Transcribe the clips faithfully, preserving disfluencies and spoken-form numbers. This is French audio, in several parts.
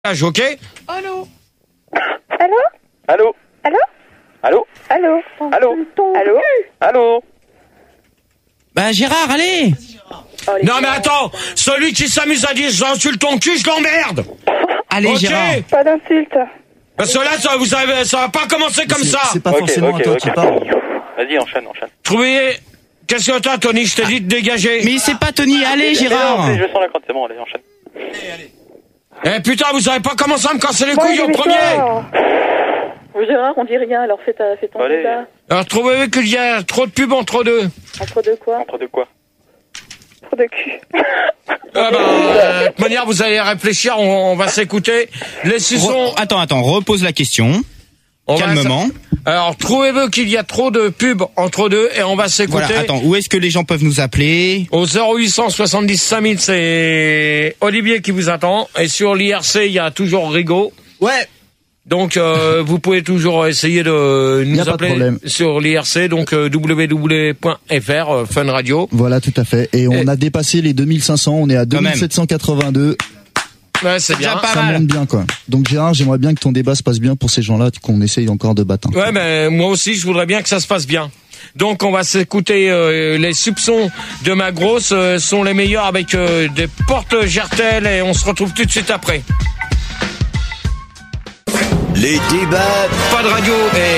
Ok. Allô. Allô. Allô. Allô. Allô. Allô. Allô. Allô. Allô. Bah Gérard, allez. Oh, Non mais attends, celui qui s'amuse à dire j'insulte ton cul, je l'emmerde. Allez Ok. Gérard. Pas d'insulte. Parce que là, ça, vous avez, ça va pas commencer comme C'est- ça. C'est pas Ok, forcément ok, à toi ok. qui parle. Vas-y, enchaîne, enchaîne. Trouvez. Qu'est-ce que t'as, Tony? Je t'ai dit de dégager. Mais c'est pas Tony, allez Gérard. Mais non, je sens la crotte, c'est bon, allez, enchaîne. Eh putain, vous avez pas commencé à me casser les Moi, couilles j'ai au les premier. soirs. Gérard, on dit rien, alors fais, ta, fais ton Allez. débat. Alors trouvez qu'il y a trop de pubs entre deux. Entre deux quoi? Entre deux quoi? Trop de cul. Ah bah, euh, de toute manière, vous allez réfléchir, on, on va s'écouter. Les suçons. Re- Attends, attends, repose la question. on va Calmement. s- Alors, trouvez-vous qu'il y a trop de pubs entre deux et on va s'écouter. Voilà, attends, où est-ce que les gens peuvent nous appeler? Au zéro huit cent soixante-dix cinq mille, c'est Olivier qui vous attend. Et sur l'I R C, il y a toujours Rigaud. Ouais. Donc, euh, vous pouvez toujours essayer de Y a nous pas de appeler problème. sur l'I R C, donc euh, w w w point f r, euh, Fun Radio. Voilà, tout à fait. Et on Et- a dépassé les deux mille cinq cents, on est à deux mille sept cent quatre-vingt-deux. Ouais, c'est bien. déjà pas Ça mal. monte bien, quoi. Donc Gérard, j'aimerais bien que ton débat se passe bien pour ces gens-là qu'on essaye encore de battre. hein. Ouais, mais moi aussi, je voudrais bien que ça se passe bien. Donc, on va s'écouter euh, les soupçons de ma grosse euh, sont les meilleurs avec euh, des portes Gertel et on se retrouve tout de suite après. Les débats Pas de radio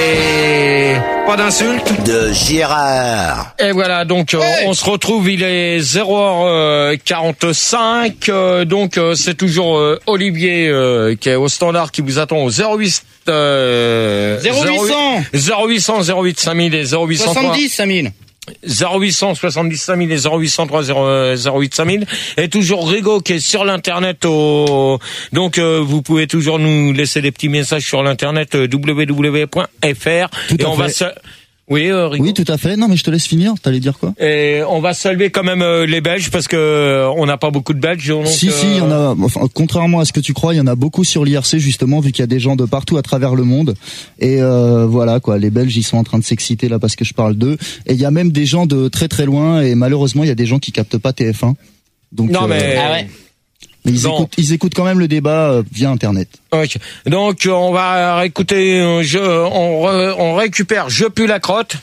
et pas d'insultes. de Gérard. Et voilà, donc euh, on se retrouve, il est zéro heure quarante-cinq, euh, donc euh, c'est toujours euh, Olivier euh, qui est au standard qui vous attend au zéro huit euh, zéro huit cent zéro huit cent zéro huit cinq mille et zéro huit cent trois soixante-dix, cinq mille. zéro huit cent soixante-dix cinq mille et zéro huit cent trois zéro huit cinq mille et toujours Rigaud qui est sur l'internet au donc euh, vous pouvez toujours nous laisser des petits messages sur l'internet euh, w w w point f r Tout et à on fait. va se oui euh, Rigaud. Oui, tout à fait. Non, mais je te laisse finir. T'allais dire quoi? Et on va saluer quand même euh, les Belges parce que euh, on n'a pas beaucoup de Belges. Donc, Si, euh, si, il y en a, enfin, contrairement à ce que tu crois, il y en a beaucoup sur l'I R C, justement, vu qu'il y a des gens de partout à travers le monde. Et euh, voilà, quoi, les Belges, ils sont en train de s'exciter là parce que je parle d'eux. Et il y a même des gens de très très loin, et malheureusement, il y a des gens qui captent pas T F un. Donc, Non euh, mais. Ah ouais. mais ils, Non. écoutent, ils écoutent quand même le débat euh, via Internet. Ok. Donc euh, on va réécouter. euh, je, on, re- on récupère. Je pue la crotte.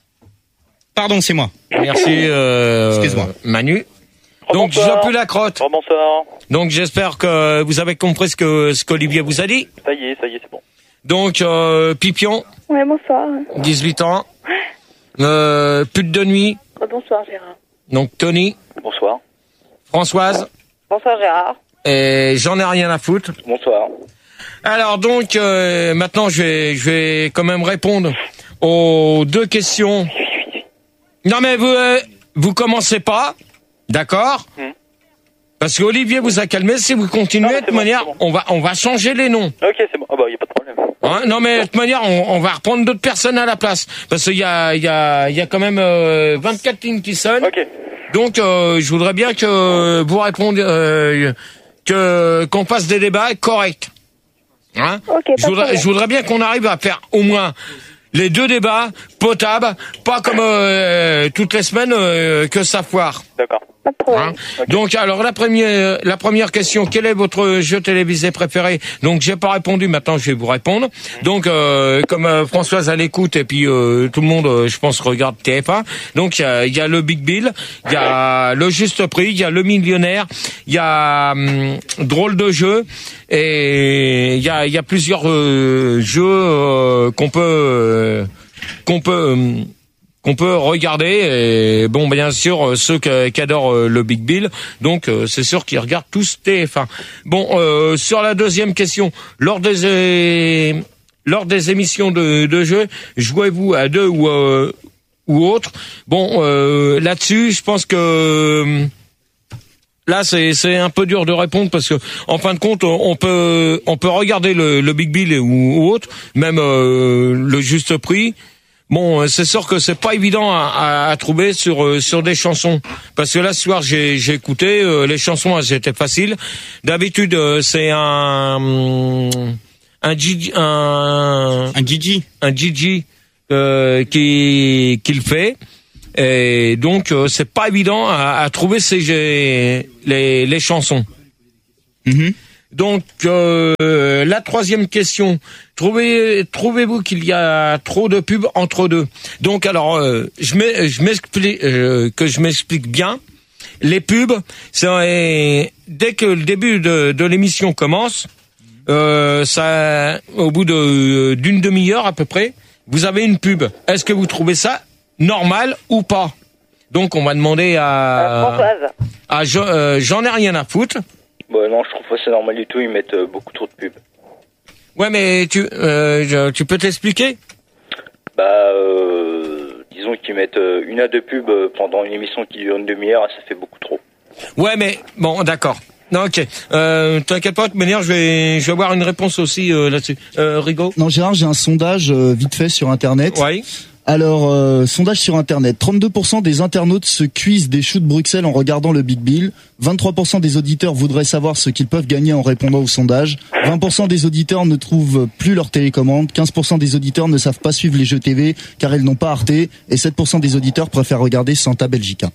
Pardon, c'est moi. Merci. Euh, Excuse-moi. Manu. Donc Rebonsoir. je pue la crotte. Oh, bonsoir. Donc j'espère que vous avez compris ce que ce qu'Olivier vous a dit. Ça y est, ça y est, c'est bon. Donc euh, Pipion, Ouais, bonsoir. dix-huit ans. Euh, pute de nuit. Oh, bonsoir Gérard. Donc Tony, Bonsoir. Françoise Bonsoir Gérard. et j'en ai rien à foutre. Bonsoir. Alors donc euh, maintenant je vais je vais quand même répondre aux deux questions. Non mais vous euh, vous commencez pas, d'accord? Hmm. Parce que Olivier vous a calmé. Si vous continuez Non, mais de c'est toute bon, manière, c'est bon. on va on va changer les noms. Ok, c'est bon. Ah bah, y a pas de problème. Hein, non mais de toute manière, on, on va reprendre d'autres personnes à la place parce qu'il y a il y a il y a quand même euh, vingt-quatre lignes qui sonnent. Ok. Donc euh, je voudrais bien que vous répondiez euh, que qu'on fasse des débats corrects. Hein Ok, pas je de voudrais problème. je voudrais bien qu'on arrive à faire au moins les deux débats potables, pas comme euh, toutes les semaines euh, que ça foire. D'accord. Pas de problème. Hein. Donc alors la première la première question, quel est votre jeu télévisé préféré? Donc j'ai pas répondu, maintenant je vais vous répondre. Donc euh, comme euh, Françoise à l'écoute et puis euh, tout le monde euh, je pense regarde T F un. Donc il y a, il y a le Big Bill, il y a le Juste Prix, il y a le Millionnaire, il y a hum, Drôle de jeu et il y a il y a plusieurs euh, jeux euh, qu'on peut euh, qu'on peut hum, qu'on peut regarder et bon bien sûr ceux qui, qui adorent euh, le Big Bill donc euh, c'est sûr qu'ils regardent tous T F un. Bon euh, sur la deuxième question, lors des euh, lors des émissions de, de jeu, jouez-vous à deux ou euh, ou autre? Bon euh, là-dessus, je pense que euh, là c'est c'est un peu dur de répondre parce que en fin de compte on peut on peut regarder le, le Big Bill ou, ou autre, même euh, le Juste Prix. Bon, c'est sûr que c'est pas évident à, à, à trouver sur euh, sur des chansons parce que là ce soir j'ai j'ai écouté euh, les chansons, elles étaient faciles. D'habitude euh, c'est un un Gigi un Un Gigi. un Gigi euh, qui qui le fait et donc euh, c'est pas évident à, à trouver ces les les chansons. Mhm. Donc euh, la troisième question, trouvez, trouvez-vous qu'il y a trop de pubs entre deux? Donc alors, euh, je m'e- je m'explique, euh, que je m'explique bien. Les pubs, c'est dès que le début de, de l'émission commence, euh, ça, au bout de d'une demi-heure à peu près, vous avez une pub. Est-ce que vous trouvez ça normal ou pas? Donc on va demander Euh, à, Françoise. à Jo- euh, j'en ai rien à foutre. Bah non, je trouve pas ça normal du tout, ils mettent euh, beaucoup trop de pubs. Ouais, mais tu, euh, je- tu peux t'expliquer? Bah, euh, disons qu'ils mettent euh, une à deux pubs euh, pendant une émission qui dure une demi-heure, ça fait beaucoup trop. Ouais, mais bon, d'accord. Non, ok. Euh, t'inquiète pas, de toute manière, je vais, je vais avoir une réponse aussi euh, là-dessus. Euh, Rigaud? Non, Gérard, j'ai un sondage euh, vite fait sur Internet. Ouais. Alors, euh, sondage sur Internet. trente-deux pour cent des internautes se cuisent des choux de Bruxelles en regardant le Big Bill. vingt-trois pour cent des auditeurs voudraient savoir ce qu'ils peuvent gagner en répondant au sondage. vingt pour cent des auditeurs ne trouvent plus leur télécommande. quinze pour cent des auditeurs ne savent pas suivre les jeux T V car ils n'ont pas Arte. Et sept pour cent des auditeurs préfèrent regarder Santa Belgica.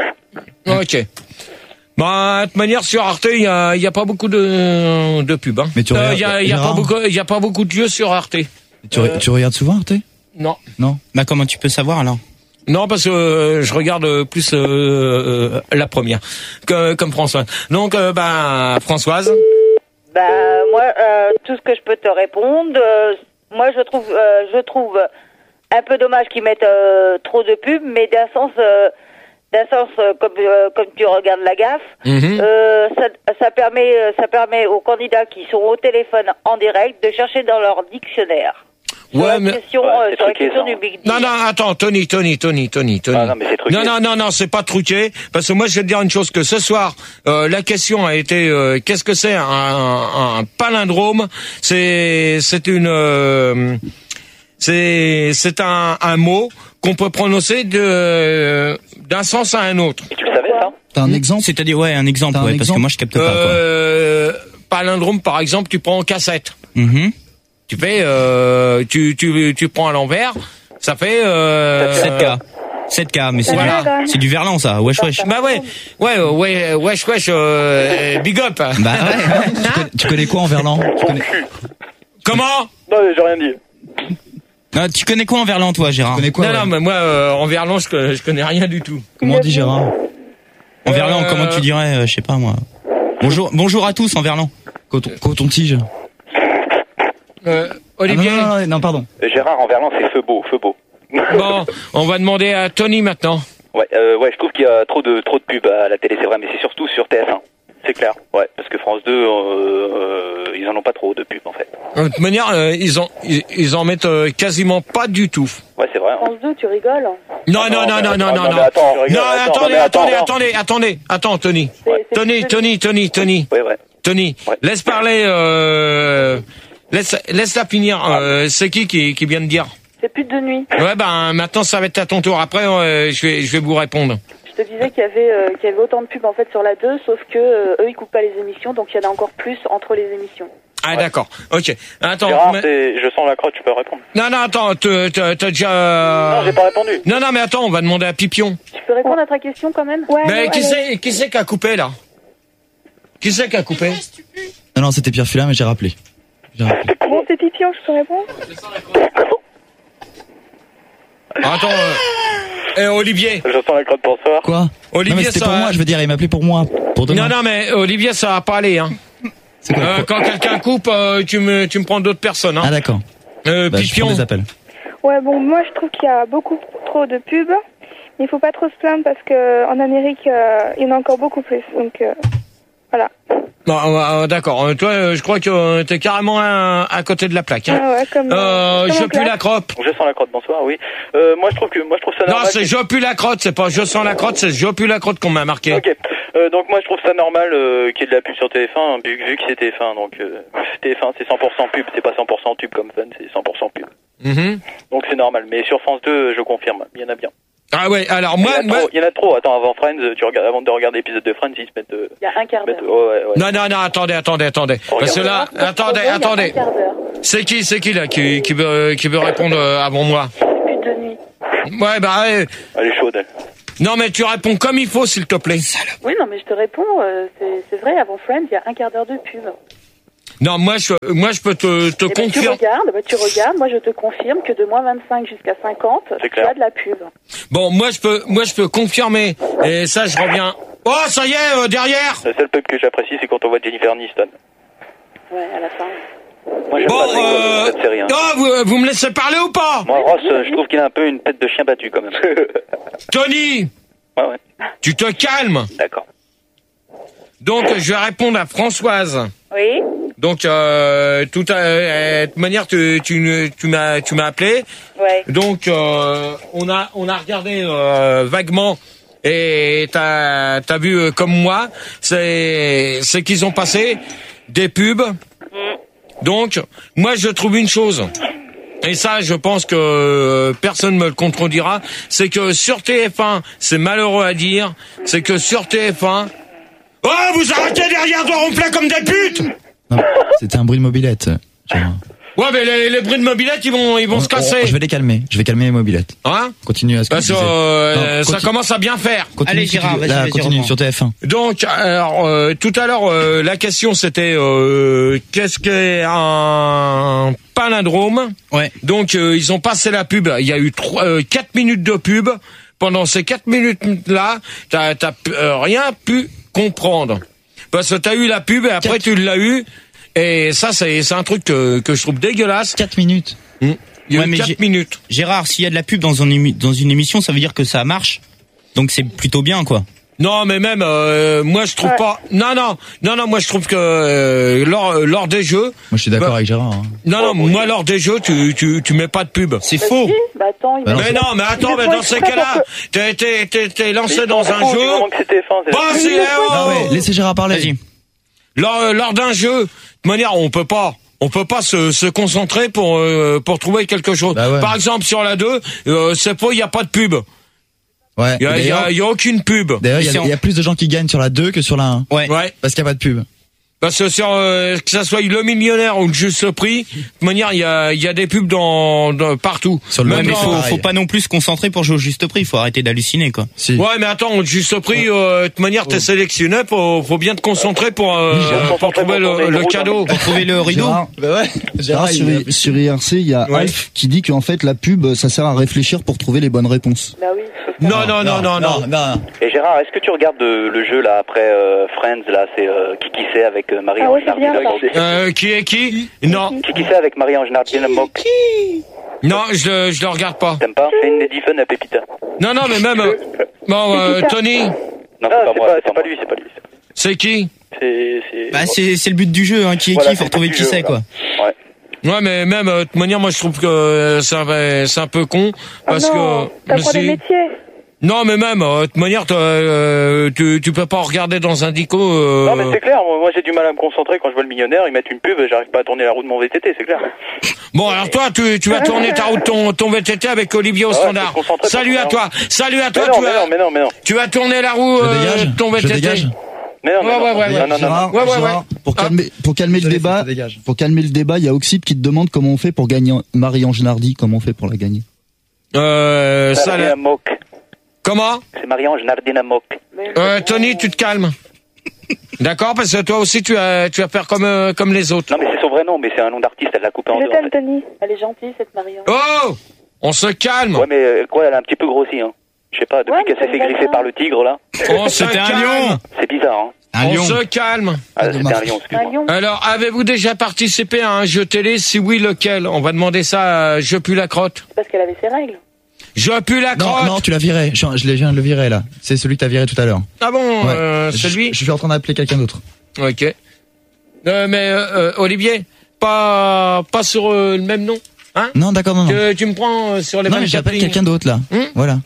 Ok. Bah, de toute manière, sur Arte, il y a, il y a pas beaucoup de, de pubs. Hein. Mais tu Euh, regardes- il y a, il y a pas Gérard beaucoup, il y a pas beaucoup de jeux sur Arte. Tu, re- Euh, tu regardes souvent Arte? Non. Non. Bah comment tu peux savoir alors? Non, parce que euh, je regarde euh, plus euh, euh, la première, que, comme François. Donc, euh, bah, Françoise. Bah moi, euh, tout ce que je peux te répondre, euh, moi je trouve, euh, je trouve un peu dommage qu'ils mettent euh, trop de pubs, mais d'un sens, euh, d'un sens euh, comme euh, comme tu regardes la gaffe, Mhm. euh, ça, ça permet, euh, ça permet aux candidats qui sont au téléphone en direct de chercher dans leur dictionnaire. Sur Ouais, la mais... question, Ouais, euh, c'est sur la truqué, question ça, du hein. Big Deal. Non, non, attends, Tony, Tony, Tony, Tony, Tony. Ah non, mais c'est truqué. Non, non, non, non, c'est pas truqué. Parce que moi, je vais te dire une chose, que ce soir, euh, la question a été, euh, qu'est-ce que c'est un, un, un palindrome? C'est, c'est une, euh, c'est, c'est un, un mot qu'on peut prononcer de, d'un sens à un autre. Et tu le savais, ça? T'as un exemple? C'est-à-dire ouais un exemple T'as un ouais parce que exemple moi je capte pas quoi. Euh, palindrome, par exemple, tu prends en cassette. Mhm. Tu fais, euh, tu, tu, tu prends à l'envers, ça fait, euh, sept K. sept K mais c'est Voilà. du, c'est du verlan ça. Wesh wesh. Bah ouais, ouais, euh, ouais, wesh, wesh, euh, big up. Bah ouais, ouais. tu, connais, tu connais quoi en verlan? Tu connais, Comment? Non, j'ai rien dit. Ah, tu connais quoi en verlan toi tu Gérard? connais quoi? Non, ouais non, mais moi, euh, en verlan, je, co- je connais rien du tout. Comment on dit Gérard? En verlan Euh, comment tu dirais euh, je sais pas moi. Bonjour bonjour à tous en verlan. Coton, coton-tige. Euh, Ah, Olivier? non, non, non, non, pardon. Euh, Gérard, en verlan, c'est feu beau, feu beau. Bon, on va demander à Tony maintenant. Ouais, euh, ouais, je trouve qu'il y a trop de trop de pubs à la télé, c'est vrai, mais c'est surtout sur T F un. C'est clair, ouais, parce que France deux, euh, euh, ils en ont pas trop de pubs en fait. De toute manière, euh, ils en, ils, ils en mettent euh, quasiment pas du tout. Ouais, c'est vrai. Hein. France deux, tu rigoles. Non, Ah non, non, non, mais- non, ah, non, mais non. attends, je rigole, Non, attends, attendez, mais attends, attendez, non. attendez, attendez, attends, Tony. C'est- c'est Tony, plus- Tony, Tony, Tony, Ouais, ouais. Tony. Ouais. Laisse parler, euh, laisse, laisse-la finir. Euh, c'est qui, qui qui vient de dire? C'est plus de nuit. Ouais, ben maintenant ça va être à ton tour. Après, euh, je vais je vais vous répondre. Je te disais qu'il y avait euh, qu'il y avait autant de pubs en fait sur la deux, sauf que euh, eux ils coupent pas les émissions, donc il y en a encore plus entre les émissions. Ah d'accord. Ok. Attends. Gérard, mais- c'est, je sens la crotte, tu peux répondre. Non, non, attends. t'as- T'as t'as déjà. Non, j'ai pas répondu. Non, non, mais attends, on va demander à Pipion. Tu peux répondre à ta question quand même? Ouais. Mais qui c'est qui c'est qui a coupé là? Qui c'est qui a coupé? Non, non, c'était Pierre Fulin, mais j'ai rappelé. J'ai rappelé. Bon, c'est Pipion, je peux répondre? Attends. Euh... Eh, Olivier. Je sens la crotte pour ce soir. Quoi? Olivier, non, mais c'était ça- pour moi, je veux dire, il m'appelait pour moi. Pour demain. Non, non, mais Olivier, ça va pas aller. Hein. C'est quoi, Euh, quoi quand quelqu'un coupe, euh, tu me tu me prends d'autres personnes. Hein. Ah, d'accord. Euh, Bah, je Pipion. prends des appels. Ouais, bon, moi je trouve qu'il y a beaucoup trop de pubs. Mais il faut pas trop se plaindre parce que en Amérique, euh, il y en a encore beaucoup plus. Donc euh, voilà. Non, euh, d'accord. Euh, Toi, euh, je crois que euh, t'es carrément à, à côté de la plaque. Hein. Ah ouais, comme. Euh, comme je en pue la classe. crotte. Je sens la crotte, bonsoir, oui. Euh, moi, je trouve que, moi, je trouve ça Non, normal. c'est je pue la crotte. C'est pas je sens la crotte. C'est je pue la crotte qu'on m'a marqué. Ok. Euh, donc moi je trouve ça normal euh, qu'il y ait de la pub sur T F un, hein, vu, vu que c'est T F un. Donc euh, T F un c'est cent pour cent pub, c'est pas cent pour cent tube comme Fun, c'est cent pour cent pub. Mhm. Donc c'est normal. Mais sur France deux, je confirme, il y en a bien. Ah ouais. Alors Il y, moi, en a moi... trop, il y en a trop. Attends, avant Friends, tu regardes, avant de regarder l'épisode de Friends, ils se mettent. Euh, Il y a un quart mettent d'heure. ouais, ouais, ouais. non, non, non. Attendez, attendez, attendez. Parce que là, attendez, Il y a attendez. un quart d'heure. C'est qui, c'est qui là qui qui veut qui veut répondre euh, avant moi? C'est plus de nuit. Ouais, bah. euh, Elle est chaude. Elle. Non, mais tu réponds comme il faut, s'il te plaît. Oui, non, mais je te réponds. euh, c'est c'est vrai. Avant Friends, il y a un quart d'heure de pub. Non, moi je, moi je peux te, te Eh ben, tu confirmer. regardes, bah, tu regardes, moi je te confirme que de moins vingt-cinq jusqu'à cinquante, tu as de la pub. Bon, moi je peux, moi je peux confirmer. Et ça, je reviens. Oh, ça y est, euh, derrière. La seule pub que j'apprécie, c'est quand on voit Jennifer Aniston. Ouais, à la fin. Moi, j'aime Bon, pas de rigolo euh, dans cette série. Hein. oh, vous, vous me laissez parler ou pas? Moi, Ross, euh, je trouve qu'il a un peu une tête de chien battu quand même. Tony, ouais, ouais. tu te calmes. D'accord. Donc, je vais répondre à Françoise. Oui. Donc, euh, tout à, euh, de toute manière, tu, tu, tu m'as, tu m'as appelé. Ouais. Donc, euh, on a, on a regardé euh, vaguement. Et t'as, t'as vu euh, comme moi, c'est, c'est qu'ils ont passé des pubs. Mm. Donc, moi, je trouve une chose. Et ça, je pense que euh, personne me le contredira. C'est que sur T F un, c'est malheureux à dire, c'est que sur T F un, oh, vous arrêtez derrière de ronfler comme des putes! Non, c'était un bruit de mobilette. Genre. Ouais, mais les, les bruits de mobilette, ils vont, ils vont On- se casser. on- je vais les calmer. Je vais calmer les mobilettes. Hein? Continue à ce que Parce tu que disais. euh, Non, ça continue- commence à bien faire. Continue, Allez, si tu Gérard, veux. vas-y, Là, vas-y, continue reprends. sur T F un. Donc, alors, euh, tout à l'heure, euh, la question c'était euh, qu'est-ce qu'est un palindrome? Ouais. Donc, euh, ils ont passé la pub. Il y a eu trois, euh, quatre minutes de pub. Pendant ces quatre minutes-là, t'as, t'as euh, rien pu comprendre. Parce que t'as eu la pub et après tu l'as eu. Et ça, c'est, c'est un truc que, que je trouve dégueulasse. quatre minutes. Mmh. Il y a Ouais, eu mais quatre j'ai- minutes. Gérard, s'il y a de la pub dans, un émi- dans une émission, ça veut dire que ça marche. Donc c'est plutôt bien, quoi. Non, mais même euh, moi je trouve Ouais. pas. Non, non, non, non. Moi je trouve que euh, lors lors des jeux. Moi, je suis d'accord Bah, avec Gérard. hein. Non, non. Moi lors des jeux, tu tu tu mets pas de pub. C'est Bah, faux. si, bah attends, il Bah m'a- Mais non, mais attends, mais dans ces cas-là, t'es t'es t'es t'es lancé dans un Du jeu. moment que c'est T F un, c'est Bon, la- c'est Non, oh ouais, laissez Gérard parler. Vas-y. lors lors d'un jeu, de manière, on peut pas. On peut pas se, se concentrer pour euh, pour trouver quelque chose. Bah ouais. Par exemple, sur la deux, euh, c'est pas, il y a pas de pub. Ouais. Il y a, il y a, D'ailleurs, il y a aucune pub. d'ailleurs, il y, Ici, a- on- il y a plus de gens qui gagnent sur la deux que sur la un. Ouais. Ouais. Parce qu'il n'y a pas de pub. Parce que sur euh, que ça soit le millionnaire ou le juste prix, de toute manière, il y a il y a des pubs dans, dans partout. Sur le Ouais, Même mais dans- faut, pareil. faut pas non plus se concentrer pour jouer au juste prix. Faut arrêter d'halluciner, quoi. Si. Ouais, mais attends, le juste prix, euh, de toute manière, t'es sélectionné, faut, faut bien te concentrer pour, euh, faut pour concentrer trouver pour le, tourner le une roue cadeau. Pour trouver le rideau. Gérard, Bah ouais. Gérard, sur, il a- sur I R C, il y a Ouais. Alf qui dit qu'en fait la pub, ça sert à réfléchir pour trouver les bonnes réponses. Bah oui. faut Non, faire. non, non, non, non. non. Et Gérard, est-ce que tu regardes euh, le jeu là après euh, Friends là, c'est euh, qui qui c'est avec euh, Marie Ah ouais, Ange c'est bien, Nardi ça. Euh, qui est qui? Non, Qui qui c'est avec Marie Ange Nardi le moque. non, je le, je le regarde pas. T'aimes pas? C'est une Lady Fun à Pépita. Non, non, mais même, euh, bon, euh, Tony, Non, c'est Ah, pas c'est moi, pas- c'est c'est pas pas lui, c'est pas lui. c'est qui? C'est, c'est... Bah c'est c'est le but du jeu, hein. Qui est Voilà, qui, faut c'est retrouver le qui but du c'est, jeu, quoi. Ouais. Ouais, mais même, euh, de toute manière, moi, je trouve que euh, c'est un, c'est un peu con, Ah parce non, que... t'apprends des si- métiers. Non, mais même, euh, de toute manière, t'as, euh, tu, tu peux pas regarder dans un dico... Euh... Non, mais c'est clair, moi, moi, j'ai du mal à me concentrer quand je vois le millionnaire, ils mettent une pub, j'arrive pas à tourner la roue de mon V T T, c'est clair. Bon, alors toi, tu, tu vas tourner ta route, ton, ton V T T avec Olivier au Ouais, standard. je suis concentré Salut pour à ça. toi. Salut à toi. Mais non, tu, mais vas, non, mais non, mais non. tu vas tourner la roue Je euh, dégage. de ton V T T. Je dégage. Mais non, mais Ouais, non, ouais, non, ouais, non, ouais. non, non, non. Gérard, Ouais, ouais, Gérard, ouais. pour Ah. calmer, pour calmer le Je laisse, débat, je dégage. pour calmer le débat, il y a Oxyp qui te demande comment on fait pour gagner Marie-Ange Nardi, comment on fait pour la gagner. Euh, ça, Nardina là. Mock. Comment C'est Marie-Ange Nardina Mock. euh, Tony, tu te calmes. D'accord, parce que toi aussi, tu vas, tu vas faire comme, euh, comme les autres. Non, mais c'est son vrai nom, mais c'est un nom d'artiste, elle l'a coupé en Je deux. en t'aime, fait. Tony. Elle est gentille, cette Marion. Oh, on se calme. Ouais, mais euh, quoi, elle a un petit peu grossi, hein. Je sais pas, depuis Ouais, qu'elle mais s'est fait ça me griffer va par bien. le tigre, là. On se C'était un calme. lion. C'est bizarre, hein. Un On lion. se calme. Ah, de c'était marque. un lion, Un excuse-moi. lion. Alors, avez-vous déjà participé à un jeu télé? Si oui, lequel? On va demander ça à Je pue la crotte. C'est parce qu'elle avait ses règles. Je pue la Non, crotte. non, tu l'as viré. Je, je l'ai- je viens de le virer là. C'est celui que t'as viré tout à l'heure. Ah bon, Ouais. euh, c'est Je- lui? Je suis en train d'appeler quelqu'un d'autre. Ok. Euh, mais euh, euh, Olivier, pas pas sur euh, le même nom, hein? Non, d'accord, non, non. Tu, tu me prends euh, sur les Non, mais vingt-quatre j'appelle lignes. quelqu'un d'autre là. Hum Voilà.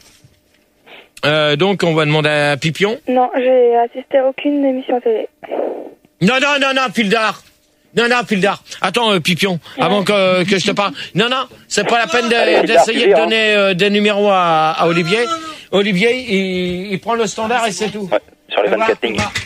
Euh, donc on va demander à Pipion. Non, j'ai assisté à aucune émission télé. Non, non, non, non, Fildar. Non, non, Fildar. Attends, euh, Pipion, avant que, que je te parle. Non, non, c'est pas la peine de- Allez, Fildar, d'essayer tu de viens, donner euh, des numéros à, à Olivier. Olivier, il, il prend le standard et c'est tout. Ouais, sur les Fais voir, vingt-quatre fais lignes. voir.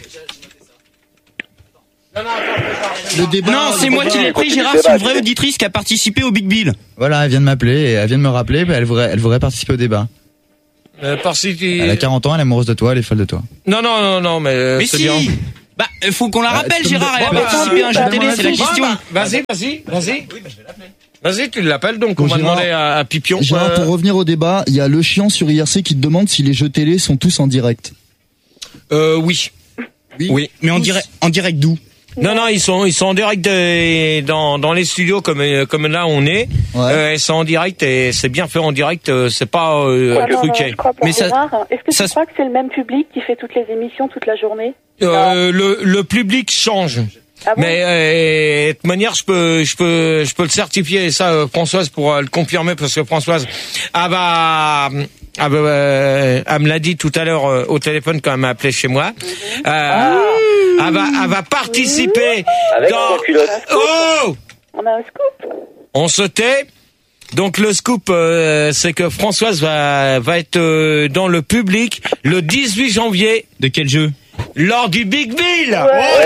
Non, non, attends, fais voir. Le débat. Non, c'est le moi débat- qui l'ai pris, continue Gérard. le C'est une débat, vraie c'est- auditrice qui a participé au Big Bill. Voilà, elle vient de m'appeler et elle vient de me rappeler. Bah, elle voudrait, elle voudrait participer au débat. Euh, par si tu- Elle a quarante ans, elle est amoureuse de toi, elle est folle de toi. Non, non, non, non, mais, euh, Mais c'est si. bien. Bah, faut qu'on la rappelle, Euh, Gérard, elle a bon, bah, participé à un jeu bah, télé, bah, c'est la bah, question. Bah, vas-y, vas-y, vas-y. Vas-y, tu l'appelles, donc on Bon, va Gérard. demander à, à Pipion. Gérard, Euh, pour revenir au débat, il y a le chiant sur I R C qui te demande si les jeux télé sont tous en direct. euh, oui. Oui. Mais en direct, en direct d'où? Non, non, ils sont, ils sont en direct de- dans, dans les studios comme, comme là on est. Ouais. Euh, ils sont en direct et c'est bien fait en direct. euh, C'est pas euh, Ah non, non, truqué. je crois pas. Mais ça- Gérard, est-ce que ça tu se- crois que c'est le même public qui fait toutes les émissions toute la journée? Euh, le, le public change. Ah bon? Mais euh, de toute manière, je peux, je peux, je peux le certifier. Et ça, euh, Françoise pourra le confirmer parce que Françoise, ah bah, ah bah, euh, elle me l'a dit tout à l'heure euh, au téléphone quand elle m'a appelé chez moi. Euh, elle va, elle va participer Avec dans. son culotte. Oh, On a un scoop. on se tait. Donc le scoop, euh, c'est que Françoise va, va être euh, dans le public le dix-huit janvier De quel jeu? lors du Big Bill.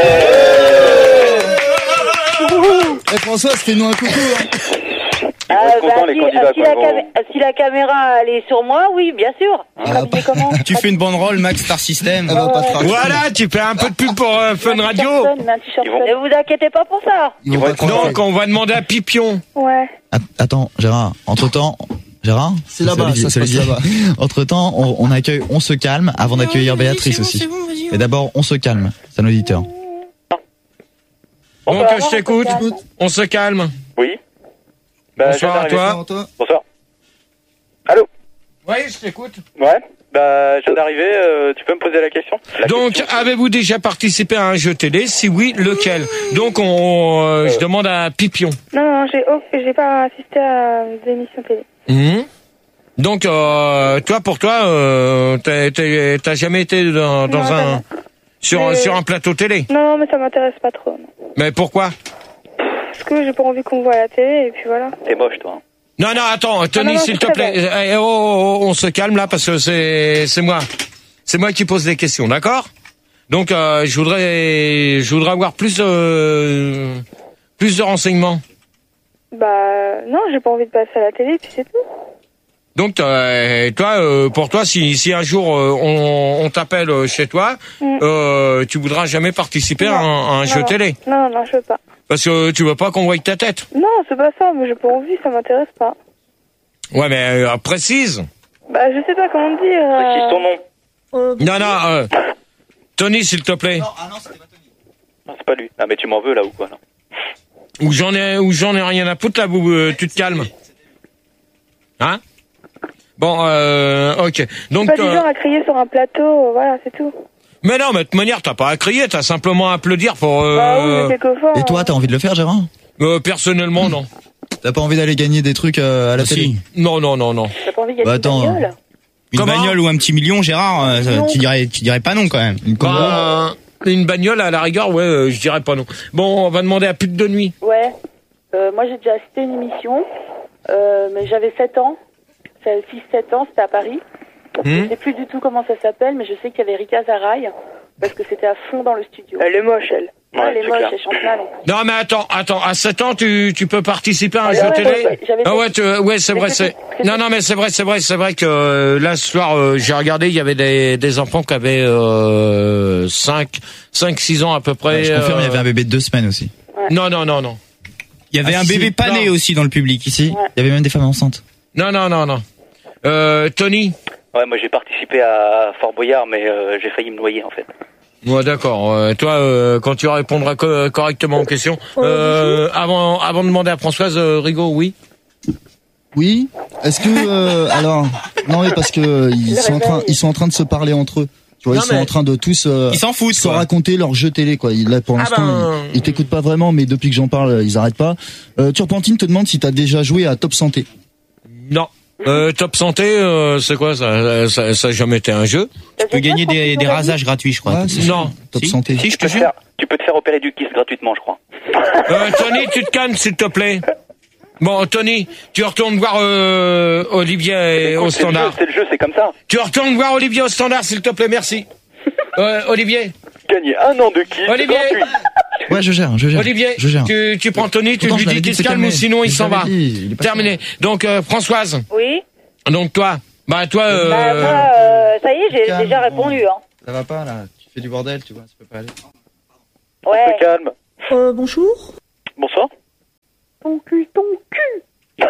Eh François, fais-nous un coucou. Hein. Ah, être contents, les si, candidats, si, quoi, la bon. camé- si la caméra elle est sur moi, oui, bien sûr. Ah, Habillé comment? Tu fais une banderole, Max Star System. Elle va pas te raconter. Voilà, tu fais un peu de pub pour euh, Fun Un Radio. t-shirt fun, un t-shirt Ils vont- fun. Ne vous inquiétez pas pour ça. Ils vont pas te raconter. Donc on va demander à Pipion. Ouais. Attends, Gérard, entre-temps, Gérard C'est là-bas, Olivier, ça se c'est passe Olivier. là-bas. Entre temps, on, on accueille, on se calme avant d'accueillir Béatrice aussi. Mais d'abord, on se calme, c'est un auditeur. Donc va je t'écoute. On se calme. Oui. Bah, Bonsoir je à viens d'arriver. toi. Toi. Bonsoir. Allô. Oui, je t'écoute. Ouais. Bah, je viens d'arriver. euh, tu peux me poser la question? La Donc question, avez-vous déjà participé à un jeu télé? Si oui, lequel? Donc on, euh, je demande à Pipion. Non, non, j'ai oh, j'ai pas assisté à des émissions télé. Mhm. Donc euh, toi, pour toi, euh, t'as- t'as t'as jamais été dans, dans Non, un sur Mais- sur un plateau télé? Non, non, mais ça m'intéresse pas trop. Non. Mais pourquoi? Parce que j'ai pas envie qu'on me voit à la télé et puis voilà. T'es moche, toi. hein. Non, non, attends, Tony, non, non, s'il te c'est plaît. très Eh, oh, oh, oh, on se calme là parce que c'est c'est moi. C'est moi qui pose des questions, d'accord? Donc euh, je voudrais je voudrais avoir plus euh, plus de renseignements. Bah non, j'ai pas envie de passer à la télé et puis c'est tout. Donc euh, toi euh, pour toi si si un jour euh, on, on t'appelle euh, chez toi, Mm. euh, tu voudras jamais participer à un, à un Non, jeu non. télé Non, non, je veux pas. parce que tu veux pas qu'on voie ta tête. Non, c'est pas ça, mais j'ai pas envie, ça m'intéresse pas. Ouais, mais euh, précise. Bah je sais pas comment dire. euh, Précise ton nom. Non, non, euh, Tony, s'il te plaît. Non, c'est pas lui. Ah, mais tu m'en veux là ou quoi? Non. Ou j'en ai, ou j'en ai rien à foutre là, vous, euh, tu te calmes. Hein? Bon, euh, ok. Je suis Donc, pas du euh, genre à crier sur un plateau, euh, voilà, c'est tout. mais non, mais de toute manière, t'as pas à crier, t'as simplement à applaudir pour. Euh, Bah oui, mais quelquefois. Et toi, t'as envie de le faire, Gérard? euh, personnellement, non. T'as pas envie d'aller gagner des trucs euh, à la Ah, télé? si. Non, non, non, non. T'as pas envie de gagner Bah, une attends. bagnole? Une Comment bagnole ou un petit million, Gérard, euh, Non. tu dirais, tu dirais pas non quand même. Une combo? Bah, une bagnole à la rigueur, ouais, euh, je dirais pas non. Bon, on va demander à pute de nuit. Ouais. Euh, moi, j'ai déjà assisté à une émission, euh, mais j'avais sept ans. six sept ans, c'était à Paris. Hmm. Je sais plus du tout comment ça s'appelle, mais je sais qu'il y avait Rika Zaraï, parce que c'était à fond dans le studio. Elle est moche, elle. Ouais, elle est c'est moche, clair. elle chante mal. Non, mais attends, attends, à sept ans, tu, tu peux participer à un Ah, jeu ouais, télé? ouais, ouais, j'avais Ah fait- ouais, tu, ouais, c'est Mais vrai, c'était- c'est, c'était- non, non, mais c'est vrai, c'est vrai, c'est vrai que, euh, là, ce soir, euh, j'ai regardé, il y avait des, des enfants qui avaient, euh, cinq, cinq, six ans à peu près. Ouais, je confirme, il y avait euh, un bébé de deux semaines aussi. Non, non, non, non. Il y avait Ah, un si, bébé pas né non. aussi dans le public. Ici, Ouais. il y avait même des femmes enceintes. Non, non, non, non. Euh, Tony? Ouais, moi j'ai participé à Fort Boyard, mais euh, j'ai failli me noyer en fait. Ouais, d'accord. Euh, toi, euh, quand tu répondras co- correctement aux questions, euh, avant, avant de demander à Françoise, euh, Rigaud, oui? Oui. Est-ce que euh, alors non mais parce que euh, ils Le sont en train réveil. ils sont en train de se parler entre eux. Tu vois, Non, ils sont mais- en train de tous euh, Ils s'en foutent, se quoi. raconter leur jeu télé quoi. Ils- Là pour Ah l'instant ben- ils, ils t'écoutent pas vraiment, mais depuis que j'en parle, ils arrêtent pas. Euh, Turpentine te demande si t'as déjà joué à Top Santé. Non. Euh, Top Santé, euh, c'est quoi ça, ça? Ça a jamais été un jeu? Tu Tu peux gagner des, des rasages gratuits, je crois. Ouais, c'est Non. ça. Top Si, Santé. si, je te Tu peux, te jure. faire, tu peux te faire opérer du kiss gratuitement, je crois. Euh, Tony, tu te calmes, s'il te plaît. Bon, Tony, tu retournes voir euh, Olivier au Écoute, c'est le jeu, standard. c'est le jeu, c'est comme ça. Tu retournes voir Olivier au standard, s'il te plaît, merci. Euh, Olivier, Gagner un an de kiss Olivier. gratuit. Ouais, je gère, je gère. Olivier, je gère. tu, tu prends Tony, tu Pourtant, lui je l'avais dis dit qu'il de se calme ou calmer. sinon il Je s'en va. l'avais dit, il est pas Terminé. Donc euh, Françoise, Oui. donc toi, bah toi, euh, Bah, moi, euh, ça y est, j'ai calme, déjà bon. répondu. Hein. Ça va pas là, tu fais du bordel, tu vois, ça peut pas aller. Ouais. On se calme. Euh, bonjour. Bonsoir. Ton cul, ton cul.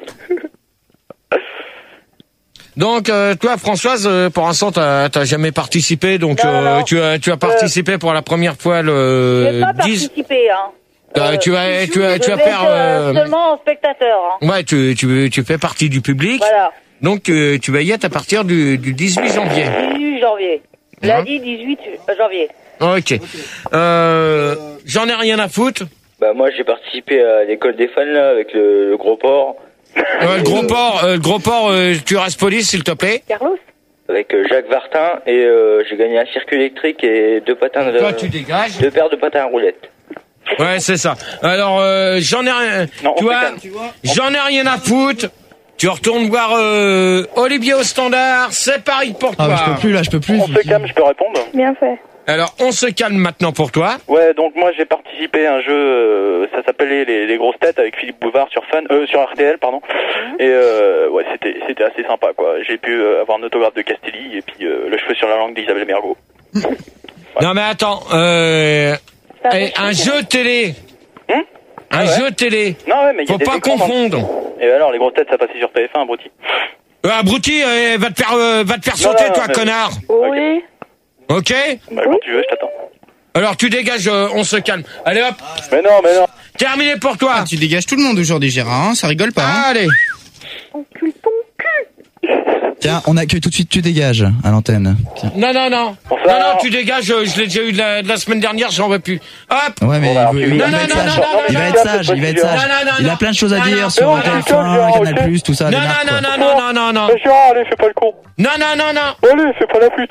Donc euh, toi Françoise, euh, pour l'instant t'as t'as jamais participé, donc Non, euh, non. tu as tu as participé pour la première fois le Je vais pas dix. participer, hein. Euh, tu vas tu vas Je tu vas vais faire être, euh, euh, seulement en spectateur, hein. ouais tu tu tu fais partie du public. Voilà. Donc euh, tu vas y être à partir du du dix-huit janvier. dix-huit janvier. Lundi dix-huit janvier. Ok. Euh, j'en ai rien à foutre. Bah moi j'ai participé à l'école des fans là avec le, le gros porc. Euh, le gros port, euh, le gros port, euh, tu restes police s'il te plaît. Carlos. Avec euh, Jacques Vartin et euh, j'ai gagné un circuit électrique et deux patins de Toi, tu dégages. deux paires de patins à roulettes. Ouais, c'est ça. Alors euh, j'en ai rien. Non, on tu, se vois, calme. j'en ai rien à foutre. Tu retournes voir euh, Olivier au standard. C'est pareil pour toi. Ah, bah, je peux plus là, je peux plus. On se calme, je peux répondre. Bien fait. Alors on se calme maintenant pour toi. Ouais, donc moi j'ai participé à un jeu, euh, ça s'appelait les, les grosses têtes avec Philippe Bouvard sur Fun, euh, sur R T L, pardon. Et euh, ouais, c'était c'était assez sympa quoi. J'ai pu euh, avoir un autographe de Castelli et puis euh, le cheveu sur la langue d'Isabelle Mergo. Non mais attends, euh, eh, un jeu télé. Hum Un Ah ouais. jeu télé. Non ouais, mais il y a Faut des pas écrans dans le- confondre. Et alors les grosses têtes ça passait sur T F un, abruti. Euh, abruti, euh, va te faire, euh, va te faire Non, sauter non, toi, mais- connard. Oui. Ok. Bah quand tu veux, je t'attends. Alors tu dégages, euh, on se calme. Allez hop. Mais non, mais non. Terminé pour toi. Ah, tu dégages tout le monde aujourd'hui, Gérard, hein, ça rigole pas. Hein. Allez. Ton cul, ton cul. Tiens, on accueille tout de suite, tu dégages à l'antenne. Tiens. Non, non, non. Bonsoir. Non, non, tu dégages, euh, je l'ai déjà eu de la, de la semaine dernière, j'en veux plus. Hop. Ouais, mais Bon, alors, il, tu- il Non, va non, être non, sage. non, non, Il va non, être non, sage, non, il va être non, sage. non, non, Il a non. plein de choses à Non, dire non. sur Non, T F un, non, Canal+, non, tout ça, les Non, non, marques, non, quoi. non, non, non, non, non. Mais Gérard, allez, fais pas le con. Non, non, non, non. Allez, fais pas la pute.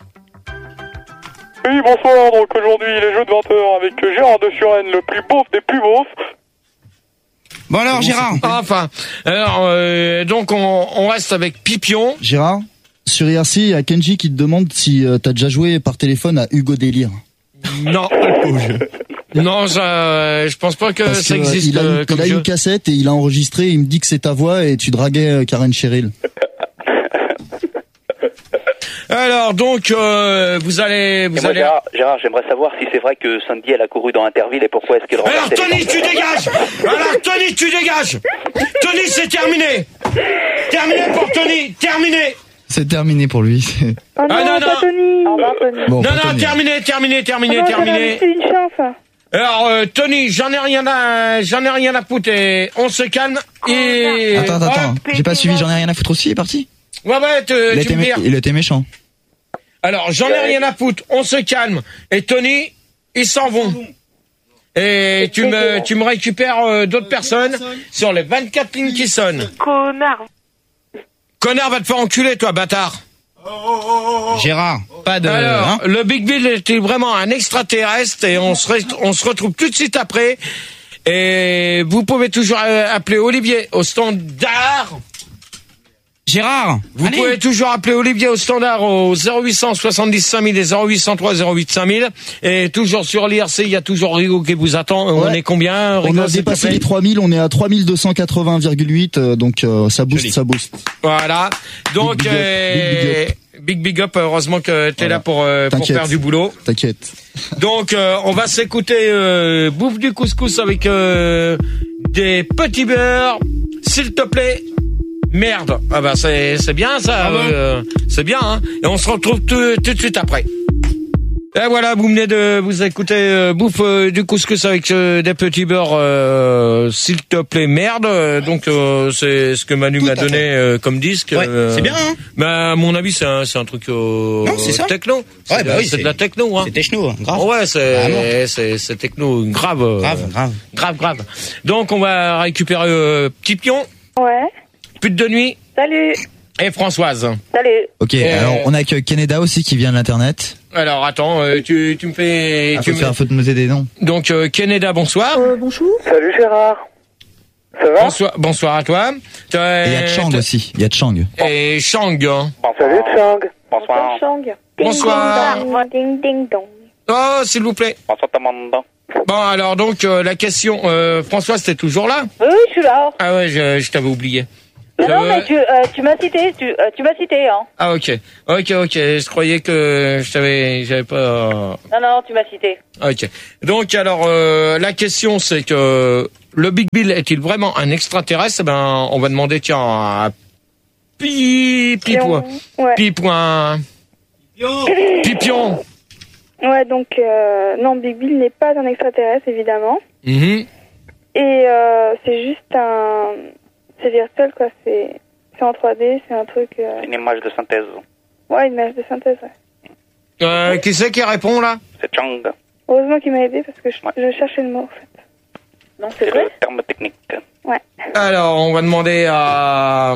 Oui, bonsoir, donc aujourd'hui les jeux de vingt heures avec Gérard de Suresnes, le plus beauf des plus beaufs. Bon alors, Gérard. Enfin, alors, euh, donc on, on reste avec Pipion. Gérard, sur I R C, il y a Kenji qui te demande si euh, t'as déjà joué par téléphone à Hugo Délire. Non. Non, ça, je pense pas que Parce ça que, euh, existe il a, euh, une, comme il a jeu. une cassette et il a enregistré, il me dit que c'est ta voix et tu draguais euh, Karen Cheryl. Alors donc euh, vous allez, Et vous moi, allez. Gérard, Gérard, j'aimerais savoir si c'est vrai que Sandy elle a couru dans Interville et pourquoi est-ce qu'elle Alors renversait les Tony, gens. tu dégages. Alors Tony, tu dégages. Tony, c'est terminé. Terminé pour Tony. Terminé. C'est terminé pour lui. c'est- Oh non, Ah, non, pas non. Tony. Au revoir, Tony. Bon, Non, pas non, Tony. terminé, terminé, terminé, Oh non, j'avais terminé. laissé une chance. Alors euh, Tony, j'en ai rien à, j'en ai rien à foutre. Et on se calme et. Attends, attends, attends. Hop. J'ai pas suivi, j'en ai rien à foutre aussi, il est parti. Ouais, ouais, te- Il a tu été me mé- dire. il a été méchant. Alors, j'en ai rien à foutre. On se calme. Et Tony, ils s'en vont. Et tu me, tu me récupères euh, d'autres personnes sur les vingt-quatre lignes qui sonnent. Connard. Connard, va te faire enculer, toi, bâtard. Gérard, pas de... Alors, hein. le Big Bill était vraiment un extraterrestre et on se, re- on se retrouve tout de suite après. Et vous pouvez toujours euh, appeler Olivier au standard. Gérard, Vous allez. pouvez toujours appeler Olivier au standard au zéro huit cent soixante-dix cinq mille et zéro huit cent trois zéro huit cinq mille. Et toujours sur l'I R C, il y a toujours Rigo qui vous attend. On Ouais. est combien, On Rigo, a s'il te dépassé plaît les trois mille, on est à trois mille deux cent quatre-vingts virgule huit, euh, donc euh, ça booste, Joli. ça booste. Voilà. Donc, Big big up, euh, big, big up, heureusement que t'es Voilà. là pour, euh, pour T'inquiète. faire du boulot. T'inquiète. Donc, euh, on va s'écouter euh, Bouffe du couscous avec euh, des petits beurres, s'il te plaît. Merde. Ah bah c'est c'est bien ça. Ah bon euh, c'est bien. Hein. Et on se retrouve tout, tout de suite après. Et voilà, vous venez de vous écouter euh, Bouffe euh, du couscous avec euh, des petits beurres, euh, s'il te plaît, merde. Euh, Donc euh, c'est ce que Manu Tout m'a à donné fait. euh, comme disque. Ouais, euh, c'est bien, hein. Bah à mon avis c'est un c'est un truc euh, Non, c'est ça. techno. C'est Ouais, de- bah oui, c'est c'est- de la techno. Hein. C'est techno, grave. Ouais, c'est Vraiment. c'est c'est techno grave. euh, Grave, grave. grave, grave. Donc on va récupérer euh, Petit Pion, Ouais. Pute de nuit Salut. et Françoise. Salut. Ok, Euh, alors on accueille Canada aussi qui vient de l'internet. Alors attends, euh, tu tu me fais Ah, tu faut me- faire un peu de nous aider, non? donc euh, Canada, bonsoir. Euh, bonjour. Salut Gérard. Ça va? Bonsoir, bonsoir à toi. Et il y a Chang aussi, il y a Chang. Et Chang. hein. Salut Chang. Bonsoir. Chang. Bonsoir. Ding, ding, ding, ding, dong. Oh, s'il vous plaît. Bonsoir Tamanda. Bon, alors donc euh, la question, euh, Françoise, t'es toujours là? Oui, oui, je suis là. Ah ouais, je, je t'avais oublié. Non, non, mais tu, euh, tu m'as cité, tu, euh, tu m'as cité, hein. Ah ok, ok, ok. Je croyais que je t'avais, j'avais pas. euh, Non, non, tu m'as cité. Ok. Donc alors euh, la question c'est que le Big Bill est-il vraiment un extraterrestre? Eh ben on va demander tiens à Pi Pipoin. Ouais. Pipoin. Pipion. Ouais, donc euh, non, Big Bill n'est pas un extraterrestre, évidemment. Mhm. Et euh, c'est juste un... C'est virtuel, quoi. C'est c'est en trois D, c'est un truc... Euh... Une image de synthèse. Ouais, une image de synthèse, ouais. Euh, qui c'est qui répond là? C'est Chang. Heureusement qu'il m'a aidé, parce que je, je cherchais le mot, en fait. Non, c'est C'est vrai. le terme technique. Ouais. Alors on va demander à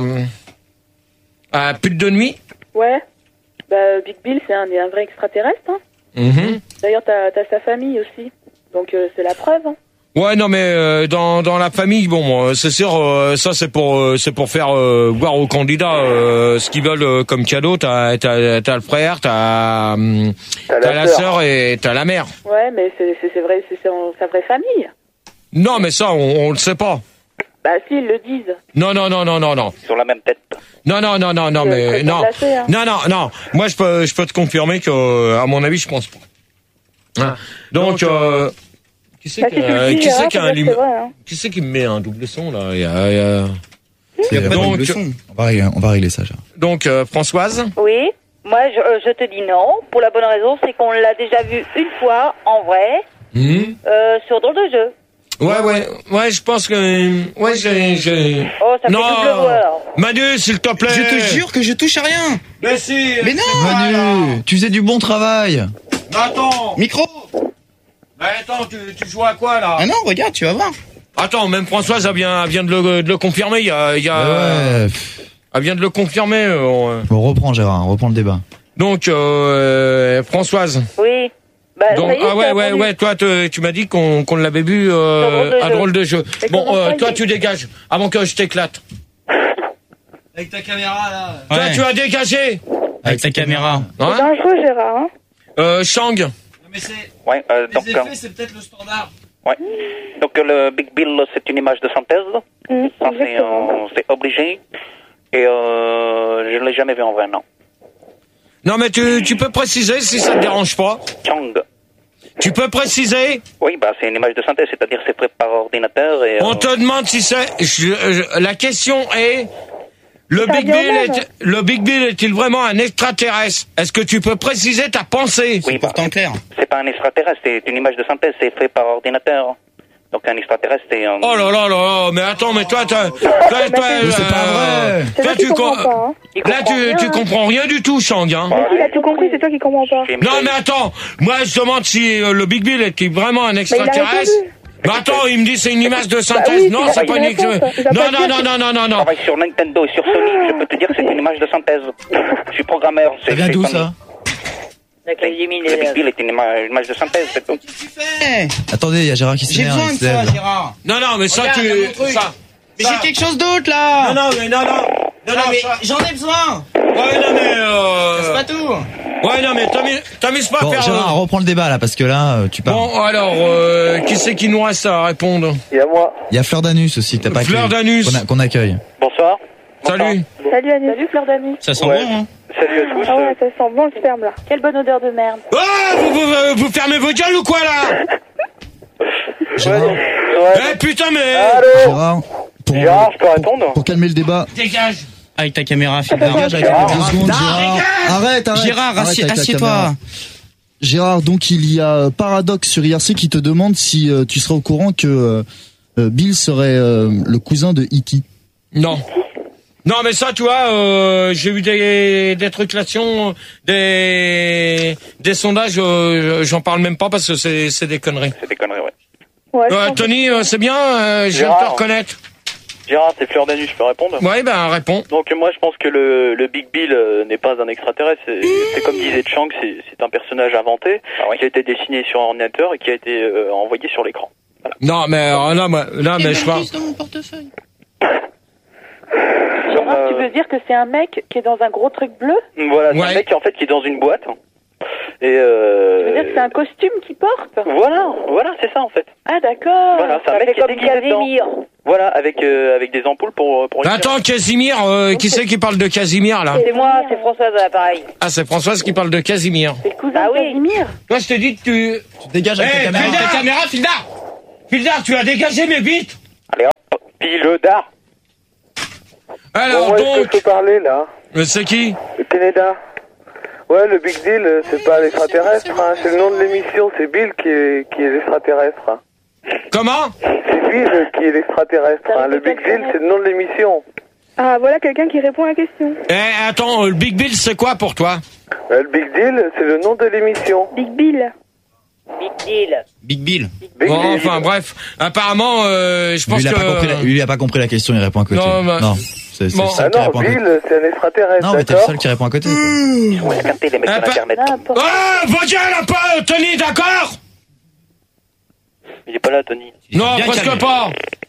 à Pute de nuit. Ouais. Bah, Big Bill, c'est un, un vrai extraterrestre. Hein. Mhm. D'ailleurs, t'as as sa famille aussi. Donc, euh, c'est la preuve. Hein. Ouais non mais euh, dans dans la famille bon euh, c'est sûr euh, ça c'est pour euh, c'est pour faire euh, voir aux candidats euh, ce qu'ils veulent euh, comme cadeau. T'as t'as t'as le frère, t'as hum, T'as t'as la la sœur. sœur et t'as la mère. Ouais, mais c'est c'est- c'est vrai, c'est c'est sa vraie famille. Non mais ça on, on le sait pas. Bah, si, ils le disent. Non non non non non non Sur la même tête. non non non non non Je mais préfère non lâcher, hein. non non non moi je peux je peux te confirmer que euh, à mon avis je pense pas. Hein. Donc euh, qui c'est Bah, qui si tu le a- dis, qui c'est Gérard, qui a ça un doit être lim- vrai, hein. qui c'est qui me met un double son là il y a, il y a- C'est pas Donc- double son. On va régler, on va régler ça, Gérard. donc euh, Françoise. Oui. Moi, je, euh, je te dis non. Pour la bonne raison, c'est qu'on l'a déjà vu une fois, en vrai, Mhm. euh, sur Drôle de jeu. Ouais, ouais, ouais, je pense que, ouais, j'ai, j'ai. Oh, ça fait Non, double voix, alors. Manu, s'il te plaît. Je te jure que je touche à rien. Mais si. Mais non. Manu, tu faisais du bon travail. Mais attends. Micro. Mais attends, tu, tu joues à quoi là? Ah non, regarde, tu vas voir. Attends, même Françoise, elle vient, elle vient de le, de le confirmer. Il y a, il y a. Ouais. Elle vient de le confirmer. euh, Bon, reprends, Gérard, reprends le débat. Donc, euh, Françoise. Oui. Bah, Donc, ça y est, ah j'ai ouais, ouais, répondu. ouais, toi, te- tu m'as dit qu'on qu'on l'avait vu euh, Sur Drôle de à jeu. drôle de jeu. Et Bon, comment euh, ça, toi, il- tu dégages avant que je t'éclate. Avec ta caméra là. Toi, Ouais. tu as dégagé. Avec ta caméra. C'est Hein dangereux, Gérard, hein. euh, Shang. Non mais c'est. Ouais, euh, Les donc, effets, euh, c'est peut-être le standard. ouais. Donc euh, le Big Bill, c'est une image de synthèse. Mmh, Ça, c'est exactement. euh, c'est obligé. Et euh, je l'ai jamais vu en vrai, non. Non, mais tu, tu peux préciser si ça te dérange pas. Chang. Tu peux préciser. Oui, bah c'est une image de synthèse, c'est-à-dire c'est fait par ordinateur et. On euh, te demande si c'est. je- je- la question est. Le Ça Big revient au Bill même. est, le Big Bill est-il vraiment un extraterrestre? Est-ce que tu peux préciser ta pensée? Oui, bah, Pourtant clair. c'est pas un extraterrestre, c'est une image de synthèse, c'est fait par ordinateur. Donc un extraterrestre, c'est un. Oh là là là là, mais attends, mais toi, toi, toi, toi, Mais c'est pas vrai. C'est toi, toi qui tu comprends com- pas, hein. Il Là, comprend tu, rien, tu hein. comprends rien du tout, Shang, hein. Mais s'il a tout compris, c'est toi qui comprends pas. J'ai- Non, mais attends, moi, je demande si euh, le Big Bill est vraiment un il a extraterrestre. répondu. Mais attends, il me dit c'est une image de synthèse. oui, non, c'est c'est la pas une réponse. extraterrestre. Il va Non, pas non, dire non, que- non, non, non, Je non. travaille sur Nintendo et sur Sony, je peux te dire que c'est une image de synthèse. Je suis programmeur. Ça vient c'est d'où pas- ça? Avec les éliminés, Le Big là. Bill est une ima- une image de synthèse, c'est tout. Qu'est-ce que tu fais? Attendez, il y a Gérard qui J'ai s'énerve. besoin il de se ça, lève. Gérard. Non, non, mais ça, Regarde, tu. il y a mon truc. Ça. Mais ça- j'ai quelque chose d'autre là. Non, non, mais non, non. Non, non, mais ça- j'en ai besoin. Ouais, non, mais. C'est Euh... pas tout. Ouais, non, mais t'amuses t'amuses pas à Bon, faire. Gérard, euh, reprends le débat là, parce que là, euh, tu parles. Bon, alors, euh, qui c'est qui nous reste à répondre? Il y a moi. Il y a Fleur d'Anus aussi, que t'as pas Fleur accueilli, d'Anus. qu'on a- qu'on accueille. Bonsoir. Salut. Salut, Annie. Salut Fleur d'Annie. Ça sent Ouais. bon, hein. Salut à tous. Ah ouais, ça sent bon le sperme, là. Quelle bonne odeur de merde. Ah, vous, vous, vous, vous fermez vos gueules ou quoi, là? Gérard, Eh, putain, mais. Gérard, pour, Gérard, je peux pour- répondre pour calmer le débat. Dégage. Avec ta caméra, Philippe. Dégage avec Gérard. deux secondes, Non, Gérard. Arrête, arrête. Gérard, arrête assis- avec la assieds-toi. caméra. Gérard, donc il y a euh, Paradoxe sur I R C qui te demande si euh, tu serais au courant que euh, euh, Bill serait euh, le cousin de E T Non. Non, mais ça, tu vois, euh, j'ai eu des, des trucs là-dessus, des, des sondages, euh, j'en parle même pas parce que c'est, c'est des conneries. C'est des conneries, ouais. Ouais, je Euh, pense- Tony, euh, c'est bien, euh, je viens de te Gérard. reconnaître. Gérard, c'est Fleur d'Anus, je peux répondre? Ouais, ben, réponds. Donc moi je pense que le, le Big Bill euh, n'est pas un extraterrestre, c'est, c'est comme disait Chang, c'est, c'est un personnage inventé qui a été dessiné sur ordinateur et qui a été euh, envoyé sur l'écran. Voilà. Non, mais, euh, non, mais, non, mais je parle. dans mon portefeuille. Gérard, tu veux dire que c'est un mec qui est dans un gros truc bleu? Voilà, c'est Ouais. un mec qui en fait qui est dans une boîte. Et Tu euh... veux dire que c'est un costume qu'il porte? Voilà, voilà, c'est ça en fait. Ah d'accord. Voilà, c'est un Ça mec fait qui est comme déguisé dedans. Casimir. Voilà, avec euh, avec des ampoules pour pour. Attends, Casimir, euh, qui c'est qui parle de Casimir là? C'est moi, c'est Françoise à l'appareil. Ah, c'est Françoise qui parle de Casimir. C'est le cousin Bah de oui. Casimir. Toi, je te dis que tu... Tu dégages avec Eh, ta caméra. ta caméra, Fildar Fildar, tu as dégagé mes bites. Allez hop, pile d'art. Alors, bon, moi, donc... je peux parler, là. Mais c'est qui? Le Canada. Ouais, le Big Deal, euh, c'est pas l'extraterrestre, hein. C'est le nom de l'émission, c'est Bill qui est, qui est l'extraterrestre. Hein. Comment? C'est Bill qui est l'extraterrestre. Hein. Le Big Deal, c'est le nom de l'émission. Ah, voilà quelqu'un qui répond à la question. Eh, attends, le Big Bill, c'est quoi pour toi? Euh, le Big Deal, c'est le nom de l'émission. Big Bill. Big Deal. Big Bill. Big Bon, Deal. enfin, bref. Apparemment, euh, je pense Lui, il a que... pas compris la, lui, il a pas compris la question, il répond à côté. Non, bah- non. C'est c'est Bon. le seul Ah qui non, répond à côté. Bill, c'est un extraterrestre, Non, mais t'es le d'accord. seul qui répond à côté. quoi. Ils vont écarter les mecs Ah, sur pas- internet. N'importe. Ah, va dire là pas, Tony, d'accord? Il est pas là, Tony. Non, bien presque calmé. pas.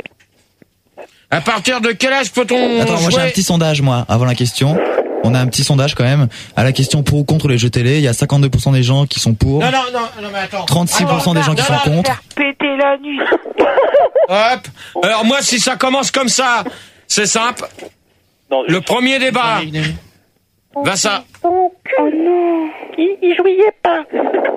À partir de quel âge peut-on Attends, moi j'ai jouer? un petit sondage, moi, avant la question. On a un petit sondage quand même. À la question pour ou contre les jeux télé, il y a cinquante-deux pour cent des gens qui sont pour, Non, non, non, non, mais attends. trente-six pour cent des gens qui sont contre. Péter la nuit. Hop. Alors moi, si ça commence comme ça, c'est simple. Non, Le premier débat, va ça. Oh non. Il, il jouillait pas.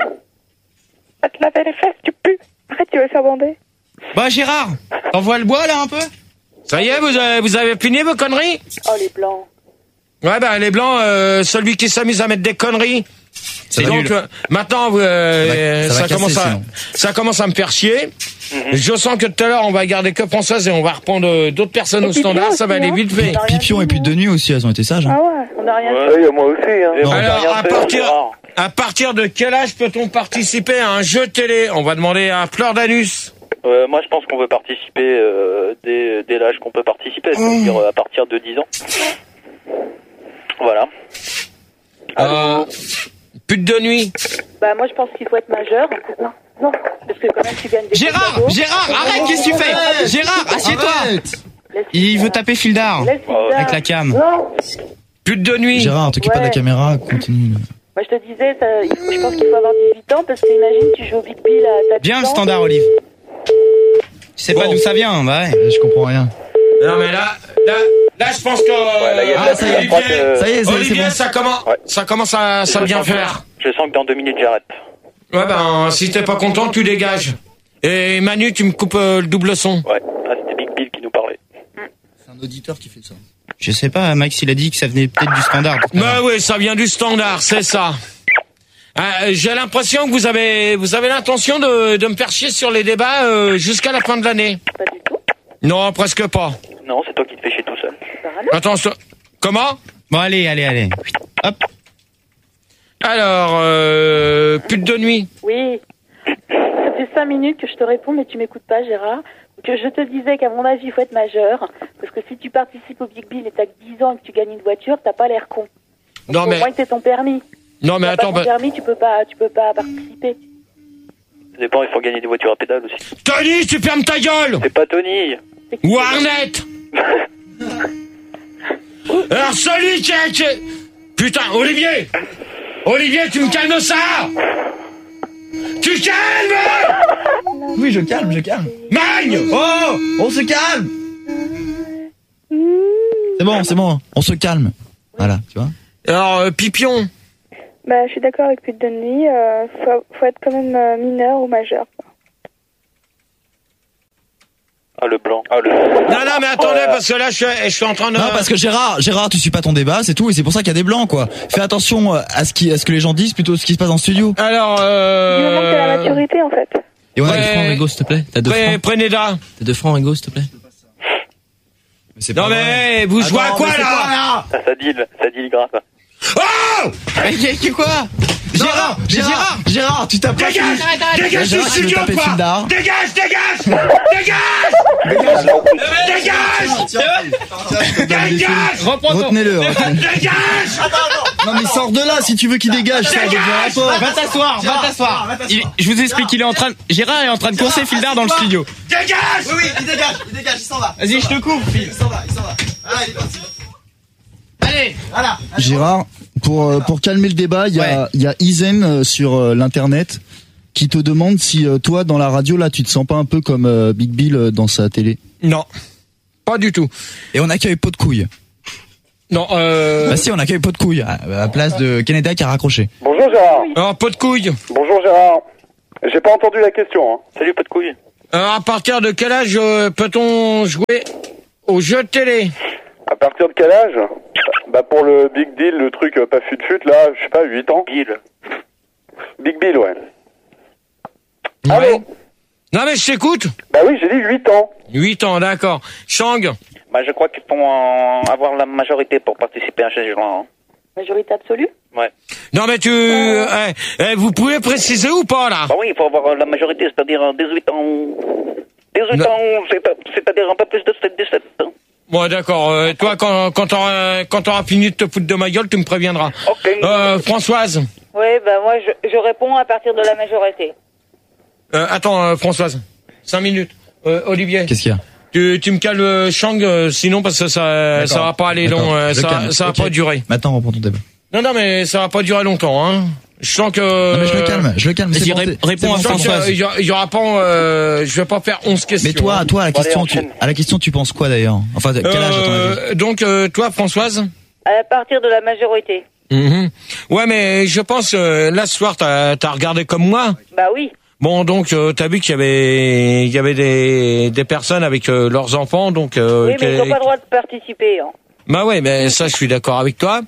Ça te lavait les fesses, tu pues. Arrête, tu vas le faire bander. Bah Gérard, t'envoies le bois là un peu? Ça y est, vous avez, vous avez fini vos conneries? Oh, les blancs. Ouais, ben les blancs, euh, celui qui s'amuse à mettre des conneries. C'est donc nul. euh, maintenant, euh, Ça va- ça ça, va casser, commence à, sinon. ça commence à me faire chier. Je sens que tout à l'heure, on va garder que Françoise et on va reprendre euh, d'autres personnes Et au puis standard. bien Ça va aussi, aller hein. vite fait. On a rien Pipion dit, et puis nous. de nuit aussi, elles ont été sages. Ah Hein. ouais. On n'a rien dit. Ouais. Oui, il y a moi aussi, hein. Eh ben, Alors, rien à fait, partir, Gérard. à partir de quel âge peut-on participer à un jeu télé? On va demander à Fleur d'Anus. Euh, moi, je pense qu'on veut participer euh, dès, dès l'âge qu'on peut participer, c'est-à-dire euh, à partir de dix ans. Voilà. Euh, pute de nuit. Bah, moi, je pense qu'il faut être majeur. Non, non. Parce que quand même, tu gagnes des Gérard, cadeaux. Gérard, arrête, qu'est-ce que tu fais? Gérard, assieds-toi. Laisse- Il veut taper Fildar laisse Oh, ça. avec la cam. Non. Pute de nuit. Gérard, t'occupe pas de la Ouais. caméra, continue. Moi, je te disais, ça, il- je pense qu'il faut avoir dix-huit ans parce que imagine, tu joues au Big Bill à ta Bien le standard, Olive. Tu sais pas Bon. d'où ça vient, bah ouais. Je comprends rien. Non mais là, là, là, je pense que Ouais, là, il y a ah, de la ça, pub, je Olivier, crois que- Ça y est, c'est c'est Olivier, bon. ça commence, Ouais. ça commence à, ça Je bien sens que- faire. Je sens que dans deux minutes, j'arrête. Ouais ben, si t'es pas content, tu dégages. Et Manu, tu me coupes euh, le double son. Ouais. Ah, c'était Big Bill qui nous parlait. C'est un auditeur qui fait ça. Je sais pas, Max il a dit que ça venait peut-être du standard. tout à l'heure. Bah oui, ça vient du standard, c'est ça. Ah, j'ai l'impression que vous avez, vous avez l'intention de, de me faire chier sur les débats euh, jusqu'à la fin de l'année. Pas du tout. Non, presque pas. Non, c'est toi qui te fais chier tout seul. Attention. Comment? Bon allez, allez, allez. Hop. Alors, euh, pute de nuit. Oui. Ça fait cinq minutes que je te réponds, mais tu m'écoutes pas, Gérard. Que je te disais qu'à mon avis, il faut être majeur. Parce que si tu participes au Big Bill et t'as que dix ans et que tu gagnes une voiture, t'as pas l'air con. Non Au mais, moins que t'aies ton permis. non mais T'as attends, pas bah, ton permis, tu peux pas, tu peux pas participer. Ça dépend, il faut gagner des voitures à pédales aussi. Tony, tu fermes ta gueule. C'est pas Tony. Ou Arnett. Alors celui qui a... qui- Putain, Olivier. Olivier, tu me calmes ça. Tu calmes. Oui, je calme, je calme. Magne. Oh, on se calme. C'est bon, c'est bon, on se calme. Voilà, tu vois. Alors, euh, Pipion. Bah, je suis d'accord avec pute de nuit. Euh, faut, faut être quand même euh, mineur ou majeur. Ah, le blanc. Ah, le... Non, non, mais attendez, parce que là, je suis, je suis en train de... Non, parce que Gérard, Gérard, tu suis pas ton débat, c'est tout, et c'est pour ça qu'il y a des blancs, quoi. Fais attention à ce qui, à ce que les gens disent plutôt que ce qui se passe en studio. Alors, Du moment que t'as la euh... maturité, en fait. Et on a Ouais. deux francs, Rigo, s'il te plaît. T'as deux Pré- francs. Prénéda. T'as deux francs, Rigo, s'il te plaît. Mais c'est Non, pas vrai. mais vous jouez à Attends, quoi, mais c'est là? là Ah, ça deal, ça deal grave. Oh. Mais qu'est-ce que quoi? Gérard, Gérard, Gérard, tu t'as pas Dégage. fini. Dégage du Gérard, tu veux studio, taper quoi. Fildar. Dégage, dégage. Dégage. Dégage. Dégage. Retenez-le. retenez-le. Dégage. Non mais sors de là si tu veux qu'il dégage. Sors de mon rapport. Va t'asseoir, va t'asseoir. Il- Je vous explique, il est en train de... Gérard est en train de courser Fildar dans le studio. Dégage. Oui, oui, il dégage, il dégage, il s'en va. Vas-y, je te coupe, Phil. Il s'en va, il s'en va. Ah, il est parti. Allez. Voilà. Gérard, pour euh, pour calmer le débat, il y a Ouais. il y a Izen euh, sur euh, l'internet qui te demande si euh, toi dans la radio là tu te sens pas un peu comme euh, Big Bill euh, dans sa télé. Non, pas du tout. Et on accueille Pot de couille. Non, euh... Bah si, on accueille Pot de couille, à la place de Canada qui a raccroché. Bonjour Gérard. Alors, Pot de couille. Bonjour Gérard. J'ai pas entendu la question. Hein. Salut, pas de couilles. Alors, à partir de quel âge euh, peut-on jouer aux jeux de télé? À partir de quel âge? Bah pour le Big Deal, le truc euh, pas fut-fut, là, je sais pas, huit ans. Bill. Big Bill, ouais. Ouais. Allô? Non mais je t'écoute. Bah oui, j'ai dit huit ans. huit ans, d'accord. Chang. Bah, je crois qu'ils vont euh, avoir la majorité pour participer à un changement. Hein. Majorité absolue? Ouais. Non mais tu... Euh, eh, eh, vous pouvez préciser ou pas là? Bah oui, il faut avoir la majorité, c'est-à-dire dix-huit ans. dix-huit non. ans, c'est-à-dire un peu plus de dix-sept ans. Bon d'accord, euh, toi quand, quand t'auras quand t'auras fini de te foutre de ma gueule, tu me préviendras. Ok. Euh, Françoise. Oui, ben moi je, je réponds à partir de la majorité. Euh, attends euh, Françoise, cinq minutes. Euh, Olivier. Qu'est-ce qu'il y a? Tu, tu me calmes euh, Chang, euh, sinon parce que ça ça va pas aller long, euh, ça, ça va okay. pas durer. Maintenant reprends ton débat. Non non mais ça va pas durer longtemps hein. Je sens que... Non mais je le calme, je le calme. Vas-y, bon, ré- réponds à Françoise. Il y, y aura pas, euh, je vais pas faire onze questions. Mais toi, toi, à la Bon, question, allez, tu, à la question, tu penses quoi d'ailleurs? Enfin, quel âge à ton avis? euh, Donc, euh, toi, Françoise? À partir de la majorité. Mm-hmm. Ouais, mais je pense, euh, là, ce soir, t'as, t'as regardé comme moi? Bah oui. Bon, donc, euh, t'as vu qu'il y avait, il y avait des, des personnes avec euh, leurs enfants, donc... Euh, oui, mais ils n'ont qui... pas le droit de participer. Hein. Bah ouais, mais ça, je suis d'accord avec toi.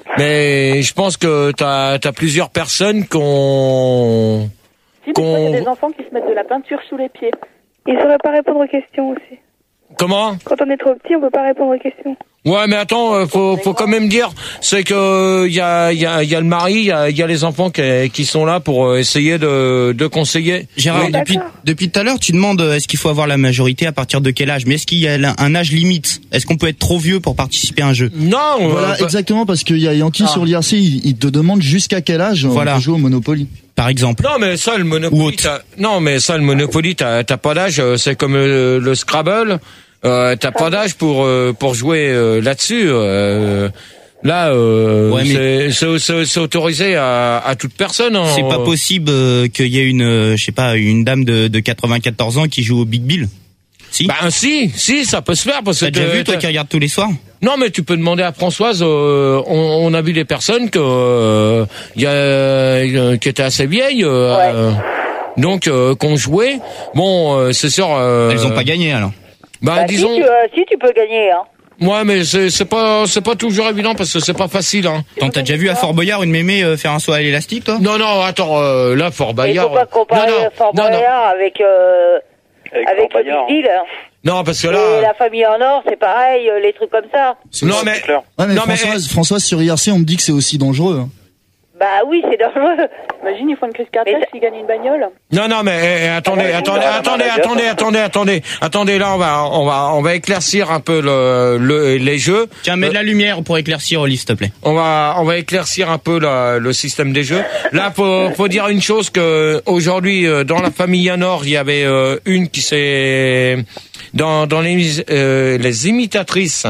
Mais je pense que t'as, t'as plusieurs personnes qu'on... Si, des fois, il y a des enfants qui se mettent de la peinture sous les pieds. Ils sauraient pas répondre aux questions aussi. Comment? Quand on est trop petit, on peut pas répondre aux questions. Ouais, mais attends, euh, faut, faut quand même dire, c'est que il y a, il y a, il y a le mari, il y a, il y a les enfants qui, qui sont là pour essayer de, de conseiller. Gérard, Oui. depuis, depuis tout à l'heure, tu demandes euh, est-ce qu'il faut avoir la majorité à partir de quel âge? Mais est-ce qu'il y a un âge limite? Est-ce qu'on peut être trop vieux pour participer à un jeu? Non, Voilà, euh, exactement, parce qu'il y a Yankee Ah. sur l'I R C, il, il te demande jusqu'à quel âge Voilà. on peut jouer au Monopoly. Par exemple. Non, mais ça, le Monopoly, t'as, non, mais ça, le Monopoly, t'as, t'as pas d'âge, euh, c'est comme le, le Scrabble, euh, t'as pas d'âge pour, euh, pour jouer euh, là-dessus, euh, là, euh, Ouais, mais- c'est, c'est, c'est, c'est autorisé à, à toute personne. Hein, C'est pas euh. possible euh, qu'il y ait une, euh, je sais pas, une dame de, de quatre-vingt-quatorze ans qui joue au Big Bill. Si. Bah si, si, ça peut se faire parce que T'as déjà t'as- vu toi t'as- qui regarde tous les soirs? Non, mais tu peux demander à Françoise. Euh, on, on a vu des personnes que euh, y a euh, qui étaient assez vieilles, euh, Ouais. euh, donc euh, qu'on jouait. Bon, euh, c'est sûr. Euh, Elles ont pas gagné alors. Bah, Bah, disons. si, tu, euh, si tu peux gagner. Hein. Ouais, mais c'est c'est pas c'est pas toujours évident parce que c'est pas facile. Hein. Attends, t'as déjà vu à Fort Boyard une mémé euh, faire un saut à l'élastique, toi? Non, non, attends, euh, là, Fort Il Bayard. faut pas comparer non, non, Fort non, non. Boyard avec, euh, Avec, avec Fort le Bayard. Big Deal. Hein. Non, parce que Et là. la famille en or, c'est pareil, euh, les trucs comme ça. Non, mais. C'est clair. Ouais, mais Non, mais- Françoise, Françoise sur I R C, on me dit que c'est aussi dangereux. Hein. Bah oui, c'est dangereux. Imagine, ils font une crise cardiaque Mais- s'ils gagnent une bagnole. Non, non, mais eh, eh, attendez, Ah, attendez, bah, bah, attendez, bah, bah, attendez, bah, attendez, attendez, attendez. Là, on va, on va, on va éclaircir un peu le, le les jeux. Tiens, mets de la lumière pour éclaircir Oli, s'il te plaît. On va, on va éclaircir un peu la- le système des jeux. Là, faut, faut dire une chose que aujourd'hui, euh, dans la famille Nord, il y avait euh, une qui s'est dans dans les euh, les imitatrices.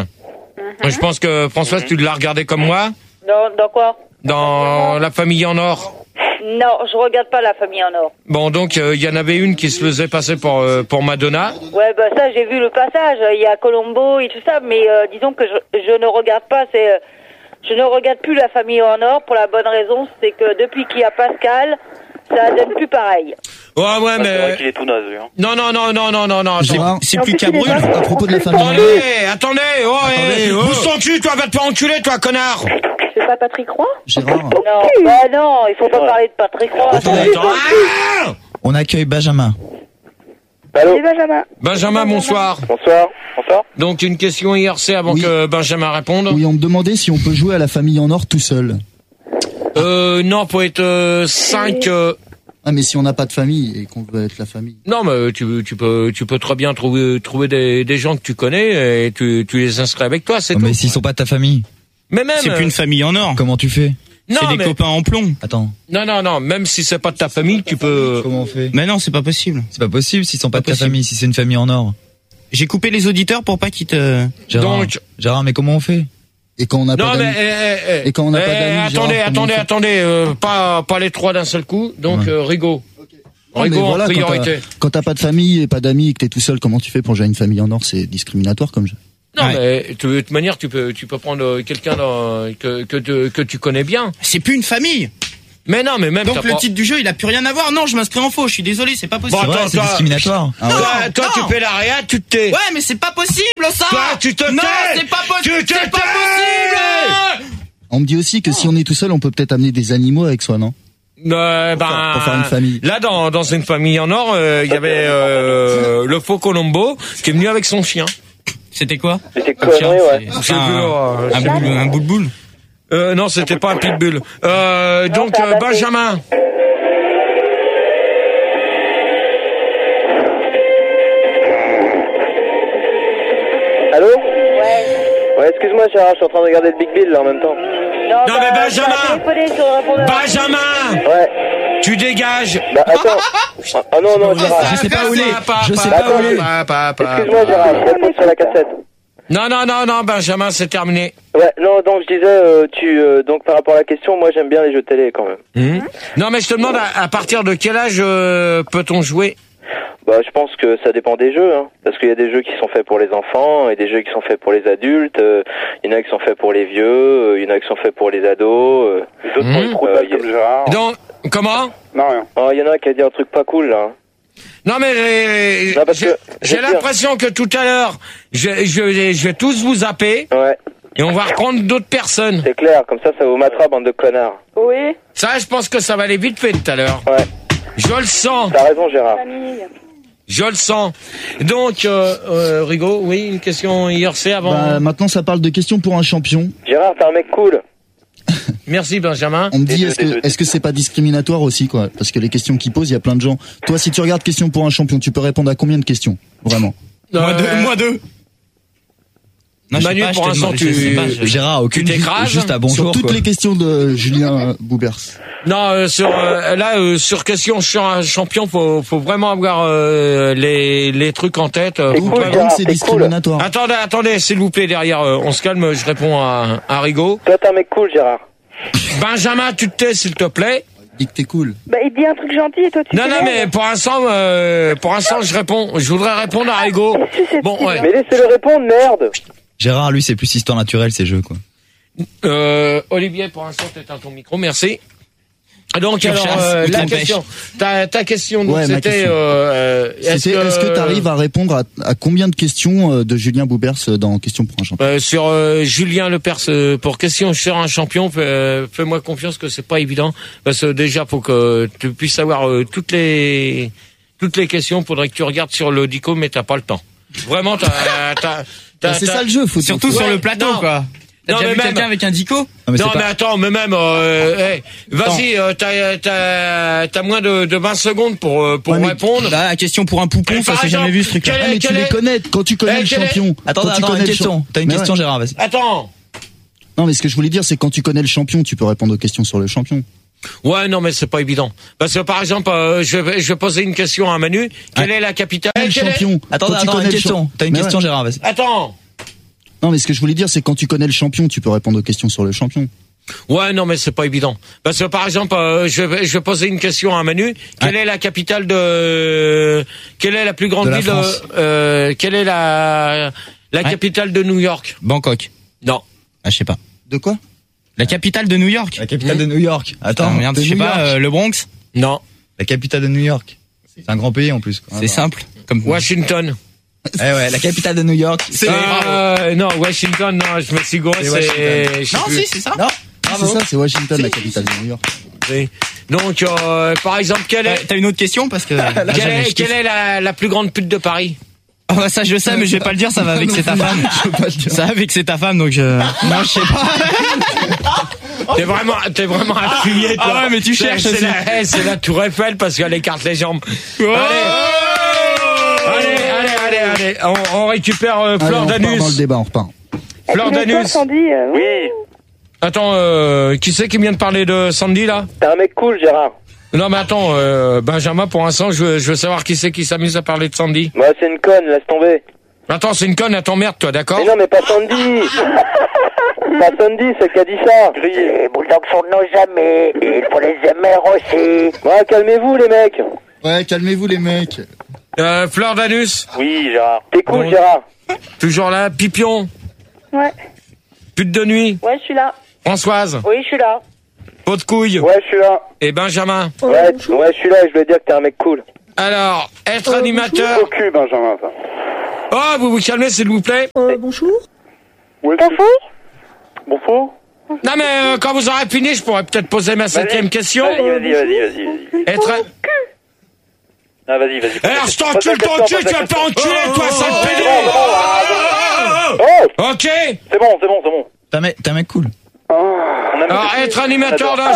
Je pense que Françoise, tu l'as regardé comme moi Dans, dans quoi? dans la famille en or. Non, je regarde pas la famille en or. Bon, donc euh, il y en avait une qui se faisait passer pour euh, pour Madonna. Ouais, bah ça, j'ai vu le passage. Il y a Colombo et tout ça, mais euh, disons que je, je ne regarde pas. C'est, euh, je ne regarde plus la famille en or pour la bonne raison, c'est que depuis qu'il y a Pascal, ça donne plus pareil. Ouais, ouais, Ouais, c'est vrai mais qu'il est tout naze, lui. Hein. non, non, non, non, non, non, non. attends. Gérard, C'est Et en plus plus, il est Cabrul. pas- à propos de la famille en or, Attendez, attendez, oh, Attendez, eh, oh. bouge ton cul, toi, va te faire enculer, toi, connard. C'est pas Patrick Roy? Gérard, Non, bah non, il faut pas parler de Patrick Roy. Attends, attends. Ah On accueille Benjamin. Allô? C'est Benjamin. Benjamin, bonsoir. Bonsoir. Bonsoir. Donc une question I R C avant Oui. que Benjamin réponde. oui, on me demandait si on peut jouer à la famille en or tout seul. Euh, non, pour être euh, cinq. Euh, Ah, mais si on n'a pas de famille et qu'on veut être la famille. non, mais tu, tu peux, tu peux très bien trouver, trouver des, des gens que tu connais et tu, tu les inscris avec toi, c'est Oh, tout. mais s'ils sont pas de ta famille, Mais même. C'est plus une famille en or. comment tu fais? Non, C'est des mais- copains en plomb. Attends, Non, non, non. Même si c'est pas de ta famille, tu peux. comment on fait? Mais non, c'est pas possible. C'est pas possible s'ils sont pas, Pas de ta possible. famille, si c'est une famille en or. J'ai coupé les auditeurs pour pas qu'ils te... Gérard, Donc- Gérard, mais comment on fait? Et quand on n'a Non, pas mais d'amis. eh, eh, eh. Et quand on n'a pas Eh, d'amis, attendez, Gérard, comment attendez, on fait attendez, euh, pas pas les trois d'un seul coup. Donc Ouais. euh, Rigaud. Non, mais voilà, quand t'as, quand t'as pas de famille et pas d'amis et que t'es tout seul, comment tu fais pour gérer une famille en or? C'est discriminatoire comme jeu. Non, ouais. mais de toute manière, tu peux, tu peux prendre quelqu'un dans, que, que, te, que tu connais bien. C'est plus une famille. Mais non, mais même. Donc le pas... titre du jeu, il a plus rien à voir. Non, je m'inscris en faux. Je suis désolé, c'est pas possible. Bon, attends, ouais, c'est toi... discriminatoire. Ah, ouais. Toi, toi tu fais l'arrière, tu te tais. Ouais, mais c'est pas possible, ça. Toi, tu te tais. Non, c'est pas possible. Tu te c'est pas possible. On me dit aussi que si on est tout seul, on peut peut-être amener des animaux avec soi, non? Euh, pour, ben, faire, pour faire une famille. Là, dans, dans une famille en or, il euh, y avait euh, le faux Colombo qui est venu avec son chien. C'était quoi? C'était connerie, ouais. C'est un, un, boule, un boule-boule. Euh, non, c'était pas un pitbull. Euh, Non, donc, euh, Benjamin. Allô? Ouais. Ouais, excuse-moi, Gérard, je suis en train de regarder le Big Bill là en même temps. Non, non bah, mais Benjamin Benjamin Ouais. Tu dégages. Bah attends. Ah non, non, Gérard. Je sais pas où il est. Je sais pas pas où il est. Excuse-moi, Gérard, je réponds sur la cassette. Non, non, non, non, Benjamin, c'est terminé. Ouais, non, donc je disais, euh, tu, euh, donc par rapport à la question, moi j'aime bien les jeux télé quand même. Mmh. Non, mais je te demande, à, à partir de quel âge euh, peut-on jouer? Bah, je pense que ça dépend des jeux, hein, parce qu'il y a des jeux qui sont faits pour les enfants et des jeux qui sont faits pour les adultes. Il euh, y en a qui sont faits pour les vieux, il euh, y en a qui sont faits pour les ados. Euh, D'autres mmh. pour les trop euh, comme Gérard. Donc, comment? Non, rien. Il oh, y en a qui a dit un truc pas cool là. Non mais euh, non, j'ai, j'ai l'impression que tout à l'heure, je, je, je vais tous vous zapper. Ouais. Et on va reprendre d'autres personnes. C'est clair, comme ça, ça vous matera, bande de connards. Oui. Ça, je pense que ça va aller vite fait tout à l'heure. Ouais. Je le sens. T'as raison, Gérard. Je le sens. Donc, euh, euh, Rigaud, oui, une question I R C avant. Bah, maintenant, ça parle de questions pour un champion. Gérard, t'es un mec cool. Merci Benjamin. On me dit, est-ce que, est-ce que c'est pas discriminatoire aussi, quoi? Parce que les questions qu'ils posent, il y a plein de gens. Toi, si tu regardes questions pour un champion, tu peux répondre à combien de questions? Vraiment? Euh... Moi deux. Moi deux. Non, Manu, pas, pour l'instant, tu... Je... Gérard, aucune tu t'écrases. Juste à bonjour. Sur toutes quoi. les questions de Julien Boubers. Non, euh, sur euh, là, euh, sur question champion, faut, faut vraiment avoir euh, les, les trucs en tête. Euh, cool, Gérard, c'est discriminatoire. Cool. Attendez, attendez, s'il vous plaît, derrière, euh, on se calme, je réponds à, à Rigaud. Toi, t'es un mec cool, Gérard. Benjamin, tu te tais, s'il te plaît. Dis que t'es cool. Bah, il dit un truc gentil et toi tu Non, non, mais pour l'instant, euh, pour l'instant, je réponds. Je voudrais répondre à Rigaud. Bon, ouais. Mais laissez-le répondre, merde. Gérard, lui, c'est plus histoire naturelle, ces jeux, quoi. Euh, Olivier, pour l'instant, t'éteins ton micro, merci. Donc, alors, euh, la question, ta, ta question, donc, ouais, c'était, question. Euh, est-ce c'était, que, est-ce que t'arrives à répondre à, à combien de questions de Julien Boubers dans Question pour un champion? euh, Sur euh, Julien Lepers, euh, pour question sur un champion, fais, fais-moi confiance que c'est pas évident, parce que déjà, faut que tu puisses savoir euh, toutes les toutes les questions. Faudrait que tu regardes sur le dico, mais t'as pas le temps. Vraiment, t'as, t'as, t'as bah, c'est t'as, ça le jeu, faut surtout faut... sur ouais, le plateau, non. quoi. T'as non, déjà mais vu même... quelqu'un avec un dico? Non, mais, non, mais pas... attends, mais même, euh, hey, vas-y, euh, t'as, t'as, t'as moins de, de vingt secondes pour, pour ouais, répondre. Là, la question pour un poupon, ça s'est jamais vu ce truc-là. Ah, mais tu les connais, quand tu connais le champion. Attends, quand attends, tu connais une le question. champ... T'as une mais question, ouais. Gérard, vas-y. Attends. Non, mais ce que je voulais dire, c'est quand tu connais le champion, tu peux répondre aux questions sur le champion. Ouais, non, mais c'est pas évident. Parce que, par exemple, euh, je vais, je vais poser une question à Manu. Quelle ah. est la capitale? Le champion. Attends, attends, une question. T'as une question, Gérard, vas-y. Attends. Non, mais ce que je voulais dire, c'est quand tu connais le champion, tu peux répondre aux questions sur le champion. Ouais, non, mais c'est pas évident. Parce que, par exemple, euh, je vais, je vais poser une question à Manu. Quelle ah. est la capitale de, quelle est la plus grande de la ville, de, euh, quelle est la, la ouais. capitale de New York? Bangkok. Non. Ah, je sais pas. De quoi? La capitale de New York. La capitale mmh. de New York. Attends, Attends merde, je sais pas, euh, le Bronx? Non. La capitale de New York. C'est un grand pays, en plus, quoi. C'est ah, simple. Comme Washington. Eh ouais, la capitale de New York. C'est euh, non, Washington, non, je me suis gouré, c'est, c'est... Non, si, c'est ça. Non, ah, c'est ça, c'est Washington, si, la capitale si, de New York. Si. Donc, euh, par exemple, quelle est... T'as une autre question, parce que... quelle est, quelle est la, la plus grande pute de Paris? Oh, bah ça, je sais, mais je vais pas le dire, ça va vexer ta femme. Ça va vexer ta femme, donc je... Non, je sais pas. T'es vraiment, t'es vraiment appuyé, toi. Ah ouais, mais tu cherches, c'est la, c'est la Tour Eiffel, parce qu'elle écarte les jambes. Oh allez, allez, allez, allez, allez, on, on récupère euh, Fleur allez, on Danus. On repart dans le débat, on repart. Fleur Danus. Sandy, euh, oui. Attends, euh, qui c'est qui vient de parler de Sandy, là? T'es un mec cool, Gérard. Non, mais attends, euh, Benjamin, pour l'instant, je veux, je veux savoir qui c'est qui s'amuse à parler de Sandy. Moi, c'est une conne, laisse tomber. Attends, c'est une conne, elle t'emmerde, toi, d'accord? Mais non, mais pas Sandy. Pas Sandy, c'est qui a dit ça. Les bulldogs sont nos amis, il faut les aimer aussi. Ouais, calmez-vous, les mecs. Ouais, calmez-vous les mecs. Euh, Fleur d'Anus. Oui, Gérard. T'es cool, Bon. Gérard. Toujours là. Pipion. Ouais. Pute de nuit. Ouais, je suis là. Françoise. Oui, je suis là. Pot de couille. Ouais, je suis là. Et Benjamin. Ouais, ouais, je suis là et je voulais dire que t'es un mec cool. Alors, être animateur. Au cul, Benjamin, ça. Oh, vous vous calmez, s'il vous plaît. Euh, bonjour. Ouais, Bonjour. Bonjour. Non, mais euh, quand vous aurez fini, je pourrais peut-être poser ma septième question. Vas-y, vas-y, vas-y, vas-y, vas-y. Être. Ah, vas-y, vas-y. Alors, je t'encule ton cul, tu vas pas enculer, toi, sale pédé. Oh Ok. C'est bon, c'est bon, c'est bon. T'es un mec, t'es un mec cool. Alors, être animateur d'un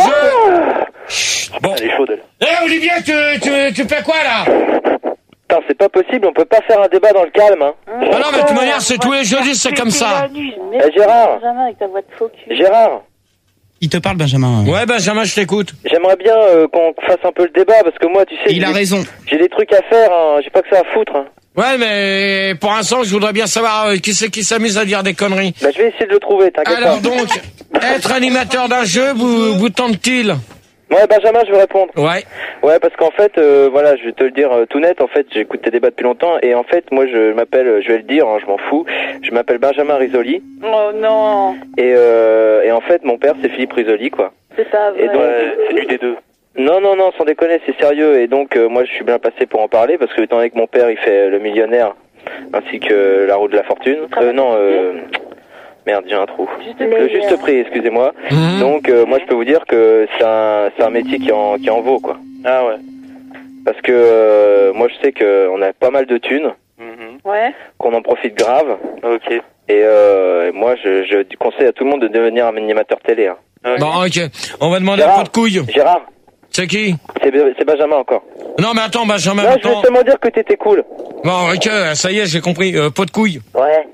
jeu. Bon. Elle est chaude, elle. Eh, Olivier, tu, tu, tu fais quoi, là? Putain, c'est pas possible, on peut pas faire un débat dans le calme, hein. Ah non, mais de toute manière, c'est tous les jeudis, c'est comme ça. Eh, Gérard. Benjamin, avec ta voix de faux cul. Gérard. Il te parle, Benjamin. Ouais, Benjamin, je t'écoute. J'aimerais bien euh, qu'on fasse un peu le débat parce que moi, tu sais. Il a j'ai- raison. J'ai des trucs à faire, hein. J'ai pas que ça à foutre. Hein. Ouais, mais pour l'instant, je voudrais bien savoir euh, qui c'est qui s'amuse à dire des conneries. Bah, je vais essayer de le trouver, t'inquiète Alors pas. donc, être animateur d'un jeu, vous, vous tente-t-il? Ouais, Benjamin, je vais répondre. Ouais. Ouais, parce qu'en fait, euh, voilà, je vais te le dire euh, tout net. En fait, j'écoute tes débats depuis longtemps et en fait, moi, je m'appelle, je vais le dire, hein, je m'en fous. Je m'appelle Benjamin Risoli Oh non. et euh, et en fait, mon père, c'est Philippe Risoli, quoi. C'est pas vrai. Et donc, Ouais, c'est lui des deux. non, non, non, sans déconner, c'est sérieux. Et donc, euh, moi, je suis bien passé pour en parler parce que étant donné que mon père, il fait Le Millionnaire ainsi que La Roue de la Fortune. Euh, non, euh, merde, j'ai un trou. Juste Le prix, juste euh. prix, excusez-moi. Mhm. Donc, euh, moi, je peux vous dire que c'est un, c'est un métier qui en, qui en vaut, quoi. Ah ouais. Parce que euh, moi, je sais qu'on a pas mal de thunes, Mhm. Ouais. qu'on en profite grave. Ok. Et euh, moi, je, je conseille à tout le monde de devenir un animateur télé. Hein. Ok. Bon, ok. On va demander à Gérard. Pot de couille. Gérard, C'est qui? c'est c'est Benjamin encore. Non, mais attends, Benjamin, Là, je voulais attends. seulement dire que t'étais cool. Bon, ok, ça y est, j'ai compris. Euh, Pot de couille. Ouais.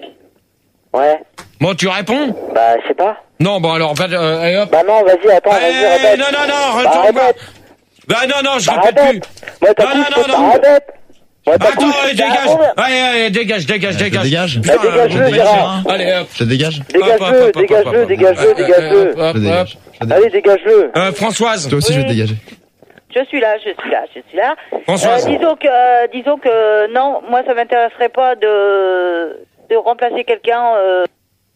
Ouais. Bon, tu réponds? Bah, je sais pas. Non, bon, alors, va, euh, allez, hop. Bah non, vas-y, attends, vas-y, Eh, répète. non, non, non, Bah, retourne voir. répète. Bah, non, non, je Bah, répète plus. répète. Moi, ta Non, couche, non, je peux non, pas, non. répète. Moi, ta Attends, couche, allez, je peux pas dégage. répondre. Allez, allez, dégage, dégage, Je te dégage. dégage. Putain, Bah, dégage-le, euh, Gérard. Allez, hop. Je te dégage. Hop, hop, Dégage-le, hop, hop, dégage-le, hop, hop. dégage-le, Euh, dégage-le. hop, Je hop, te dégage. Je te dégage. Allez, dégage-le. Euh, Françoise. Toi aussi, je vais te Oui. dégager. Je suis là, je suis là, je suis là. Françoise. Euh, disons que, euh, disons que non, moi ça m'intéresserait pas de de remplacer quelqu'un. Euh...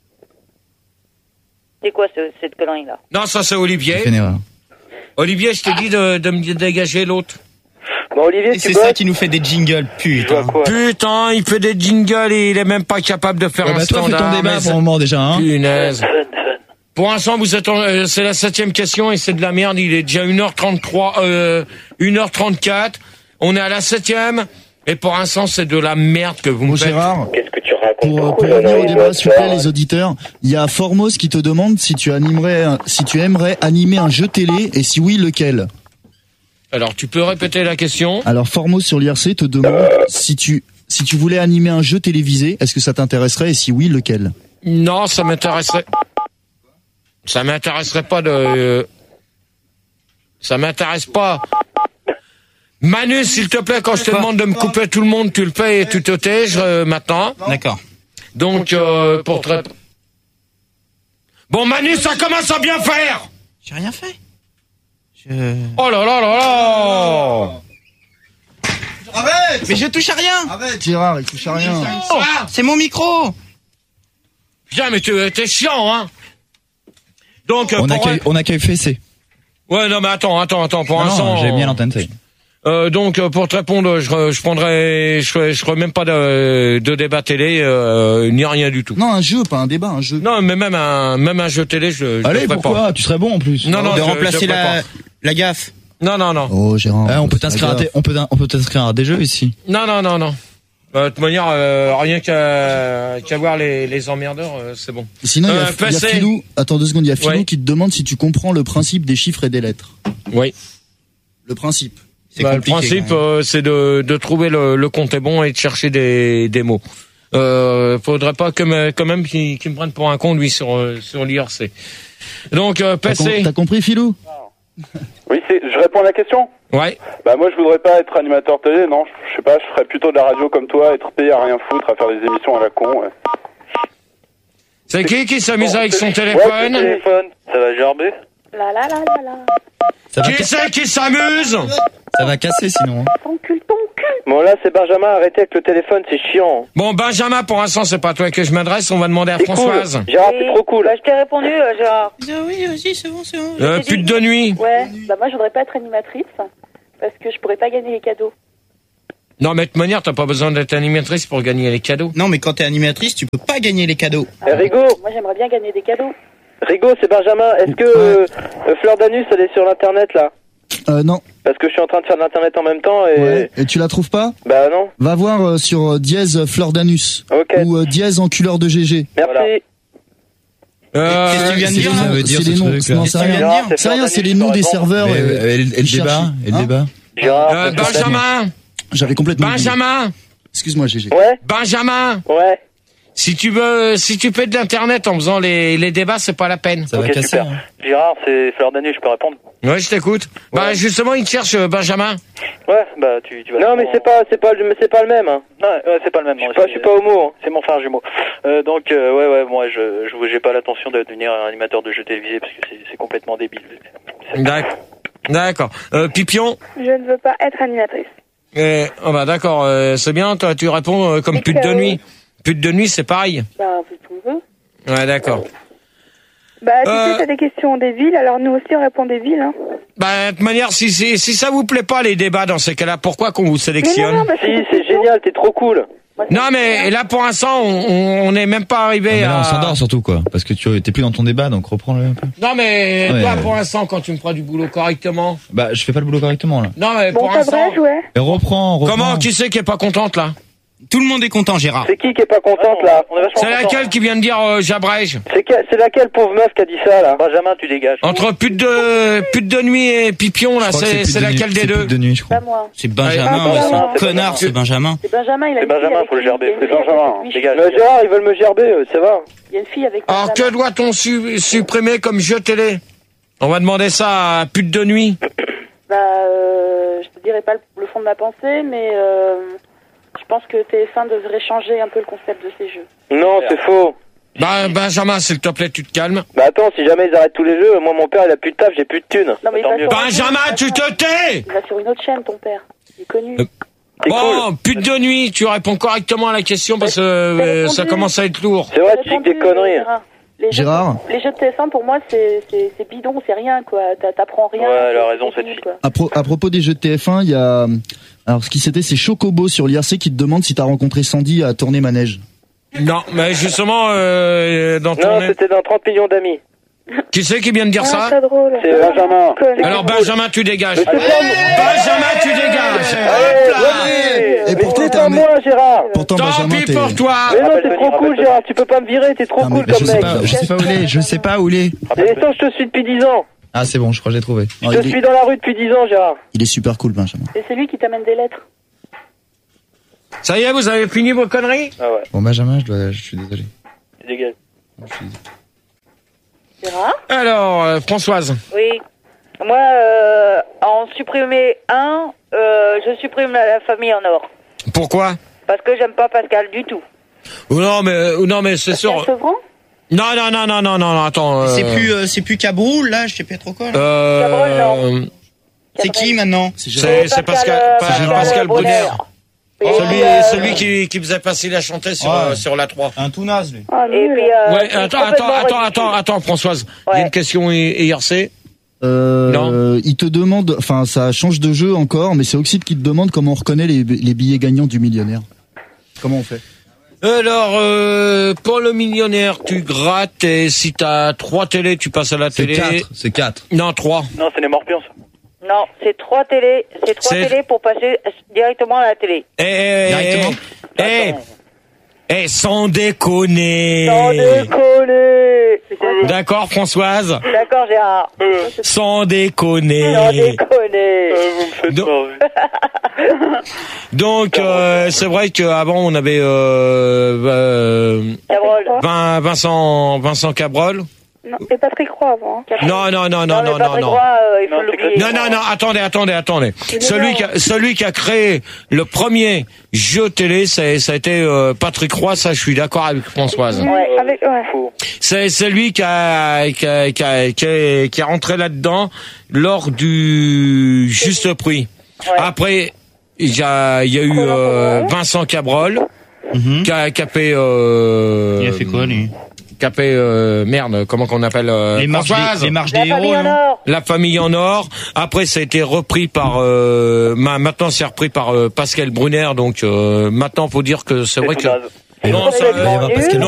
C'est quoi ce, cette connerie là? Non, ça c'est Olivier. J'ai fait une erreur. Olivier, je t'ai dit de, de me dégager l'autre. Bon, Olivier, Et tu c'est bosses ça qui nous fait des jingles, putain. quoi? Putain, il fait des jingles et il est même pas capable de faire Ouais, un bah, toi, fais standard. ton débat mais pour c'est- le moment déjà, hein. Punaise. Pour l'instant, vous êtes en- euh, c'est la septième question et c'est de la merde. Il est déjà une heure trente-trois, euh, une heure trente-quatre. On est à la septième. Et pour l'instant, c'est de la merde que vous me Bon, faites. Gérard, Qu'est-ce que tu racontes? pour, euh, pour revenir au débat, s'il vous plaît, les auditeurs, il y a Formos qui te demande si tu animerais, un- si tu aimerais animer un jeu télé et si oui, lequel. Alors, tu peux répéter la question? Alors Formos sur l'I R C te demande si tu si tu voulais animer un jeu télévisé, est-ce que ça t'intéresserait et si oui, lequel? Non, ça m'intéresserait. Ça m'intéresserait pas de. Ça m'intéresse pas. Manu, s'il te plaît, quand je te demande de me couper tout le monde, tu le fais et tu te tais euh, maintenant. D'accord. Donc, euh, pour te. rép- Bon, Manu, ça commence à bien faire. J'ai rien fait. Je... Oh là là là là. Arrête! Mais je touche à rien. Arrête! Gérard, il touche à rien. Oh, c'est mon micro. Putain, mais tu- t'es chiant, hein. Donc, euh, On pour- accueille, on accueille Fessé. Ouais, non, mais attends, attends, attends. Pour Ah l'instant. non, j'ai bien l'antenne, ça y est. Euh, donc euh, pour te répondre, je, re- je prendrai, je, ferai- je ferai même pas de, de débat télé, euh, ni rien du tout. Non, un jeu, pas un débat, un jeu. Non, mais même un, même un jeu télé, je. je Allez, le ferai pourquoi? pas. Tu serais bon en plus. Non, non, de je- remplacer je le ferai la, pas. la gaffe. Non, non, non, Oh, Gérard. Ouais, on peut t'inscrire à des, on peut, on peut t'inscrire à des jeux ici. non, non, non, non. Euh, de toute manière, euh, rien qu'à qu'à voir les, les emmerdeurs, euh, c'est bon. Sinon, il y a, Euh, il y a passer. Philou. Attends deux secondes, il y a Philou Ouais. qui te demande si tu comprends le principe des chiffres et des lettres. Oui. Le principe. C'est Bah, le compliqué, principe, quand même. euh, c'est de, de trouver le, le compte est bon et de chercher des, des mots. Euh, faudrait pas que me- quand même qu'il qu'il me prenne pour un con lui sur euh, sur l'I R C. Donc euh, T'as com- passer. t'as compris, Philou? Oui, c'est, je réponds à la question. Ouais. Bah moi je voudrais pas être animateur télé, non. Je sais pas, je ferais plutôt de la radio comme toi, être payé à rien foutre, à faire des émissions à la con. Ouais. C'est qui qui s'amuse avec son Ouais, téléphone? téléphone. Ça va gerber? La la la la la. Ça va Qui ca- c'est qui s'amuse? Ça va casser sinon. hein. T'encules ton cul. Bon, là, c'est Benjamin, arrêtez avec le téléphone, c'est chiant. Bon, Benjamin, pour l'instant, c'est pas à toi que je m'adresse. On va demander à C'est Françoise. cool. Gérard, c'est trop cool. Bah, je t'ai répondu, euh, Gérard. Oui, vas-y, c'est bon, c'est bon. Euh, pute de nuit. Ouais, bah moi je voudrais pas être animatrice parce que je pourrais pas gagner les cadeaux. Non, mais de toute manière, t'as pas besoin d'être animatrice pour gagner les cadeaux. Non, mais quand t'es animatrice, tu peux pas gagner les cadeaux. Eh, Rigo, Moi j'aimerais bien gagner des cadeaux. Rigo, c'est Benjamin. Est-ce que euh, euh, Fleur d'Anus, elle est sur l'internet là? Euh, non. Parce que je suis en train de faire de l'internet en même temps et. Ouais. Et tu la trouves pas? Bah non. Va voir euh, sur euh, dièse Fleur d'Anus. Ok. Ou euh, dièse enculeur de G G. Merci. Euh, Qu'est-ce que tu viens de C'est dire les ça noms, veut dire, c'est ce les noms, truc, là non, Qu'est-ce c'est que tu viens de rien. dire C'est rien, c'est les noms des serveurs. Mais, et- euh, et, le- et le cherche. débat, et le Hein débat. Gérard. euh, c'est Benjamin, J'avais complètement oublié. Benjamin, Excuse-moi, G G. Ouais. Benjamin. Ouais. Si tu veux, si tu fais de l'internet en faisant les, les débats, c'est pas la peine. Ça va Ok, casser. super. hein. Gérard, c'est Fleur d'Année, je peux répondre? Ouais, je t'écoute. Bah, justement, il te cherche, euh, Benjamin. Ouais, bah tu, tu vas. Non, mais c'est pas, c'est pas, le- c'est pas le même. Hein. Non, ouais, c'est pas le même. Je suis pas, je suis pas homo. Hein. C'est mon frère jumeau. Euh, donc, euh, ouais, ouais, moi, je, je, j'ai pas l'intention de devenir un animateur de jeux télévisés parce que c'est, c'est complètement débile. D'accord. D'accord. Euh, Pipion. Je ne veux pas être animatrice. Euh, oh bah d'accord, euh, c'est bien. Toi, tu réponds euh, comme Et pute de que- nuit. Pute de nuit, c'est pareil. Bah on fait ce qu'on veut. Ouais, d'accord. Bah, tu Euh. sais, t'as des questions des villes, alors nous aussi on répond des villes. Hein. Bah, de toute manière, si, si, si ça vous plaît pas les débats dans ces cas-là, pourquoi qu'on vous sélectionne? Mais non, non, parce Si, que c'est génial, t'es trop cool. Non, mais là, pour l'instant, on on n'est même pas Non, arrivé mais là, à... on s'endort surtout quoi, parce que tu t'es plus dans ton débat, donc reprends-le un peu. Non, mais Ouais, toi, ouais. pour l'instant, quand tu me feras du boulot correctement... Bah, je fais pas le boulot correctement là. Non, mais Bon, pour ça l'instant... brèche, ouais. Et reprends, reprends. Comment? Qui c'est qui est pas contente, là? Tout le monde est content, Gérard. C'est qui qui est pas contente là? On est vachement C'est contents. laquelle qui vient de dire euh, j'abrège? C'est que- c'est laquelle pauvre meuf qui a dit ça là? Benjamin, tu dégages. Entre pute de, pute de nuit et pipion, là, Je crois que c'est pute c'est de nuit. laquelle des C'est deux? pute de nuit, je crois. Pas moi. C'est Benjamin, Ah, ouais, Benjamin, c'est c'est connard, c'est Benjamin. C'est Benjamin, il a C'est une fille Benjamin, avec faut le lui, gerber. il y a une C'est fille avec Benjamin, lui. dégage. Mais Gérard, ils veulent me gerber, euh, ça va. Il y a une fille avec Alors, que Benjamin. doit-on su- supprimer comme jeu télé? On va demander ça à pute de nuit. Bah, euh, je te dirai pas le, le fond de ma pensée, mais euh, je pense que T F un devrait changer un peu le concept de ces jeux. Non, c'est faux. Bah, Benjamin, s'il te plaît, tu te calmes. Bah attends, si jamais ils arrêtent tous les jeux, moi mon père il a plus de taf, j'ai plus de thunes. Non, mais il Tant va mieux. sur un Benjamin, jeu, tu il va te sur- tais! Il va sur une autre chaîne, ton père. Il est connu. Euh, C'est Bon, pute de nuit, tu réponds correctement à la question parce que T'as euh, répondu. ça commence à être lourd. C'est vrai, T'as tu dis que des répondu, conneries. Gérard. Les jeux- Gérard Les jeux de T F un, pour moi, c'est c'est- c'est bidon, c'est rien, quoi. T'a- T'apprends rien. Ouais, elle a c'est- raison, c'est cette nul, fille. quoi. À, pro- à propos des jeux de T F un, il y a, alors ce qui c'était, c'est Chocobo sur l'I R C qui te demande si t'as rencontré Sandy à tourner manège. Non, mais justement, euh, dans ton... Non, c'était dans trente millions d'amis. Qui c'est qui vient de dire Ah, ça? c'est drôle. C'est Benjamin. Conne. Alors, Benjamin, tu dégages. Mais c'est pas moi. Benjamin, tu dégages. Allez, Hop là. vas-y. Et Mais pourtant, c'est t'es pas un mec- moi, Gérard. Pourtant, Tant Benjamin, pis t'es. pour toi. Mais non, t'es Rappelle-toi, trop cool, rappelle-toi. Gérard. Tu peux pas me virer, t'es trop Non, mais cool je comme sais mec. pas, Je sais pas où il est, je sais pas où il est. Et pourtant, je te suis depuis dix ans. Ah, c'est bon, je crois que j'ai trouvé. Oh, Je te il, suis est, dans la rue depuis dix ans, Gérard. il est super cool, Benjamin. Et c'est lui qui t'amène des lettres. Ça y est, vous avez fini vos conneries? Ah ouais, Bon, Benjamin, je dois, je suis désolé. tu dégages. Je suis- Gérard? Alors, euh, Françoise. Oui. Moi, euh, en supprimer un, euh, je supprime la, la famille en or. Pourquoi? Parce que j'aime pas Pascal du tout. Oh non, mais, euh, non, mais c'est sûr. Sevran? Non, non, non, non, non, non, attends. euh, C'est plus, euh, c'est plus Cabroul, là, je sais pas trop quoi. là. Euh, Cabrol, C'est qui maintenant? C'est Gérard. c'est c'est Pascal, euh, Pas- Pascal Pascal Brunner. Et Celui, puis, euh, celui qui, qui faisait passer la chanter sur, Ouais. euh, sur la trois. Un tout naze, lui. Ah, Et nul. puis, euh, Ouais, c'est attends, attends, complètement attends, ridicule. attends, attends, Françoise. Il y a Ouais. une question I- I R C. Euh, Non. il te demande, enfin, ça change de jeu encore, mais c'est Oxide qui te demande comment on reconnaît les, les billets gagnants du millionnaire. Comment on fait? Alors, euh, pour le millionnaire, tu grattes et si t'as trois télés, tu passes à la C'est télé. quatre, c'est quatre. Non, trois. Non, c'est les morpions, ça. Non, c'est trois télés, c'est trois C'est- télés pour passer directement à la télé. Eh, eh, Directement. eh, eh, eh, sans déconner. Sans déconner. D'accord, Françoise? D'accord, Gérard. Sans déconner. Sans déconner. Vous me faites Donc- marrer. Donc, euh, c'est vrai qu'avant, on avait euh, euh, Cabrol. Vin- Vincent, Vincent Cabrol. Non, et Patrick Roy avant. Hein. Non, non, non, non, non, non, non. Roy, euh, il faut l'oublier. Non, non, non, attendez, attendez, attendez. Celui qui, a, celui qui a créé le premier jeu télé, ça, ça a été euh, Patrick Roy, ça je suis d'accord avec Françoise. Ouais, avec, ouais. C'est, c'est lui qui a, qui a, qui a, qui a, qui a rentré là-dedans lors du juste prix. Ouais. Après, il y a, il y a eu euh, Vincent Cabrol, mm-hmm. qui a, qui a fait... Euh, il a fait quoi, lui? Capé euh, merde, comment qu'on appelle euh, les marches des, les marches des héros, non? La famille en or. Après, ça a été repris par euh, maintenant c'est repris par euh, Pascal Brunner. Donc euh, maintenant, faut dire que c'est vrai que non, ça, non,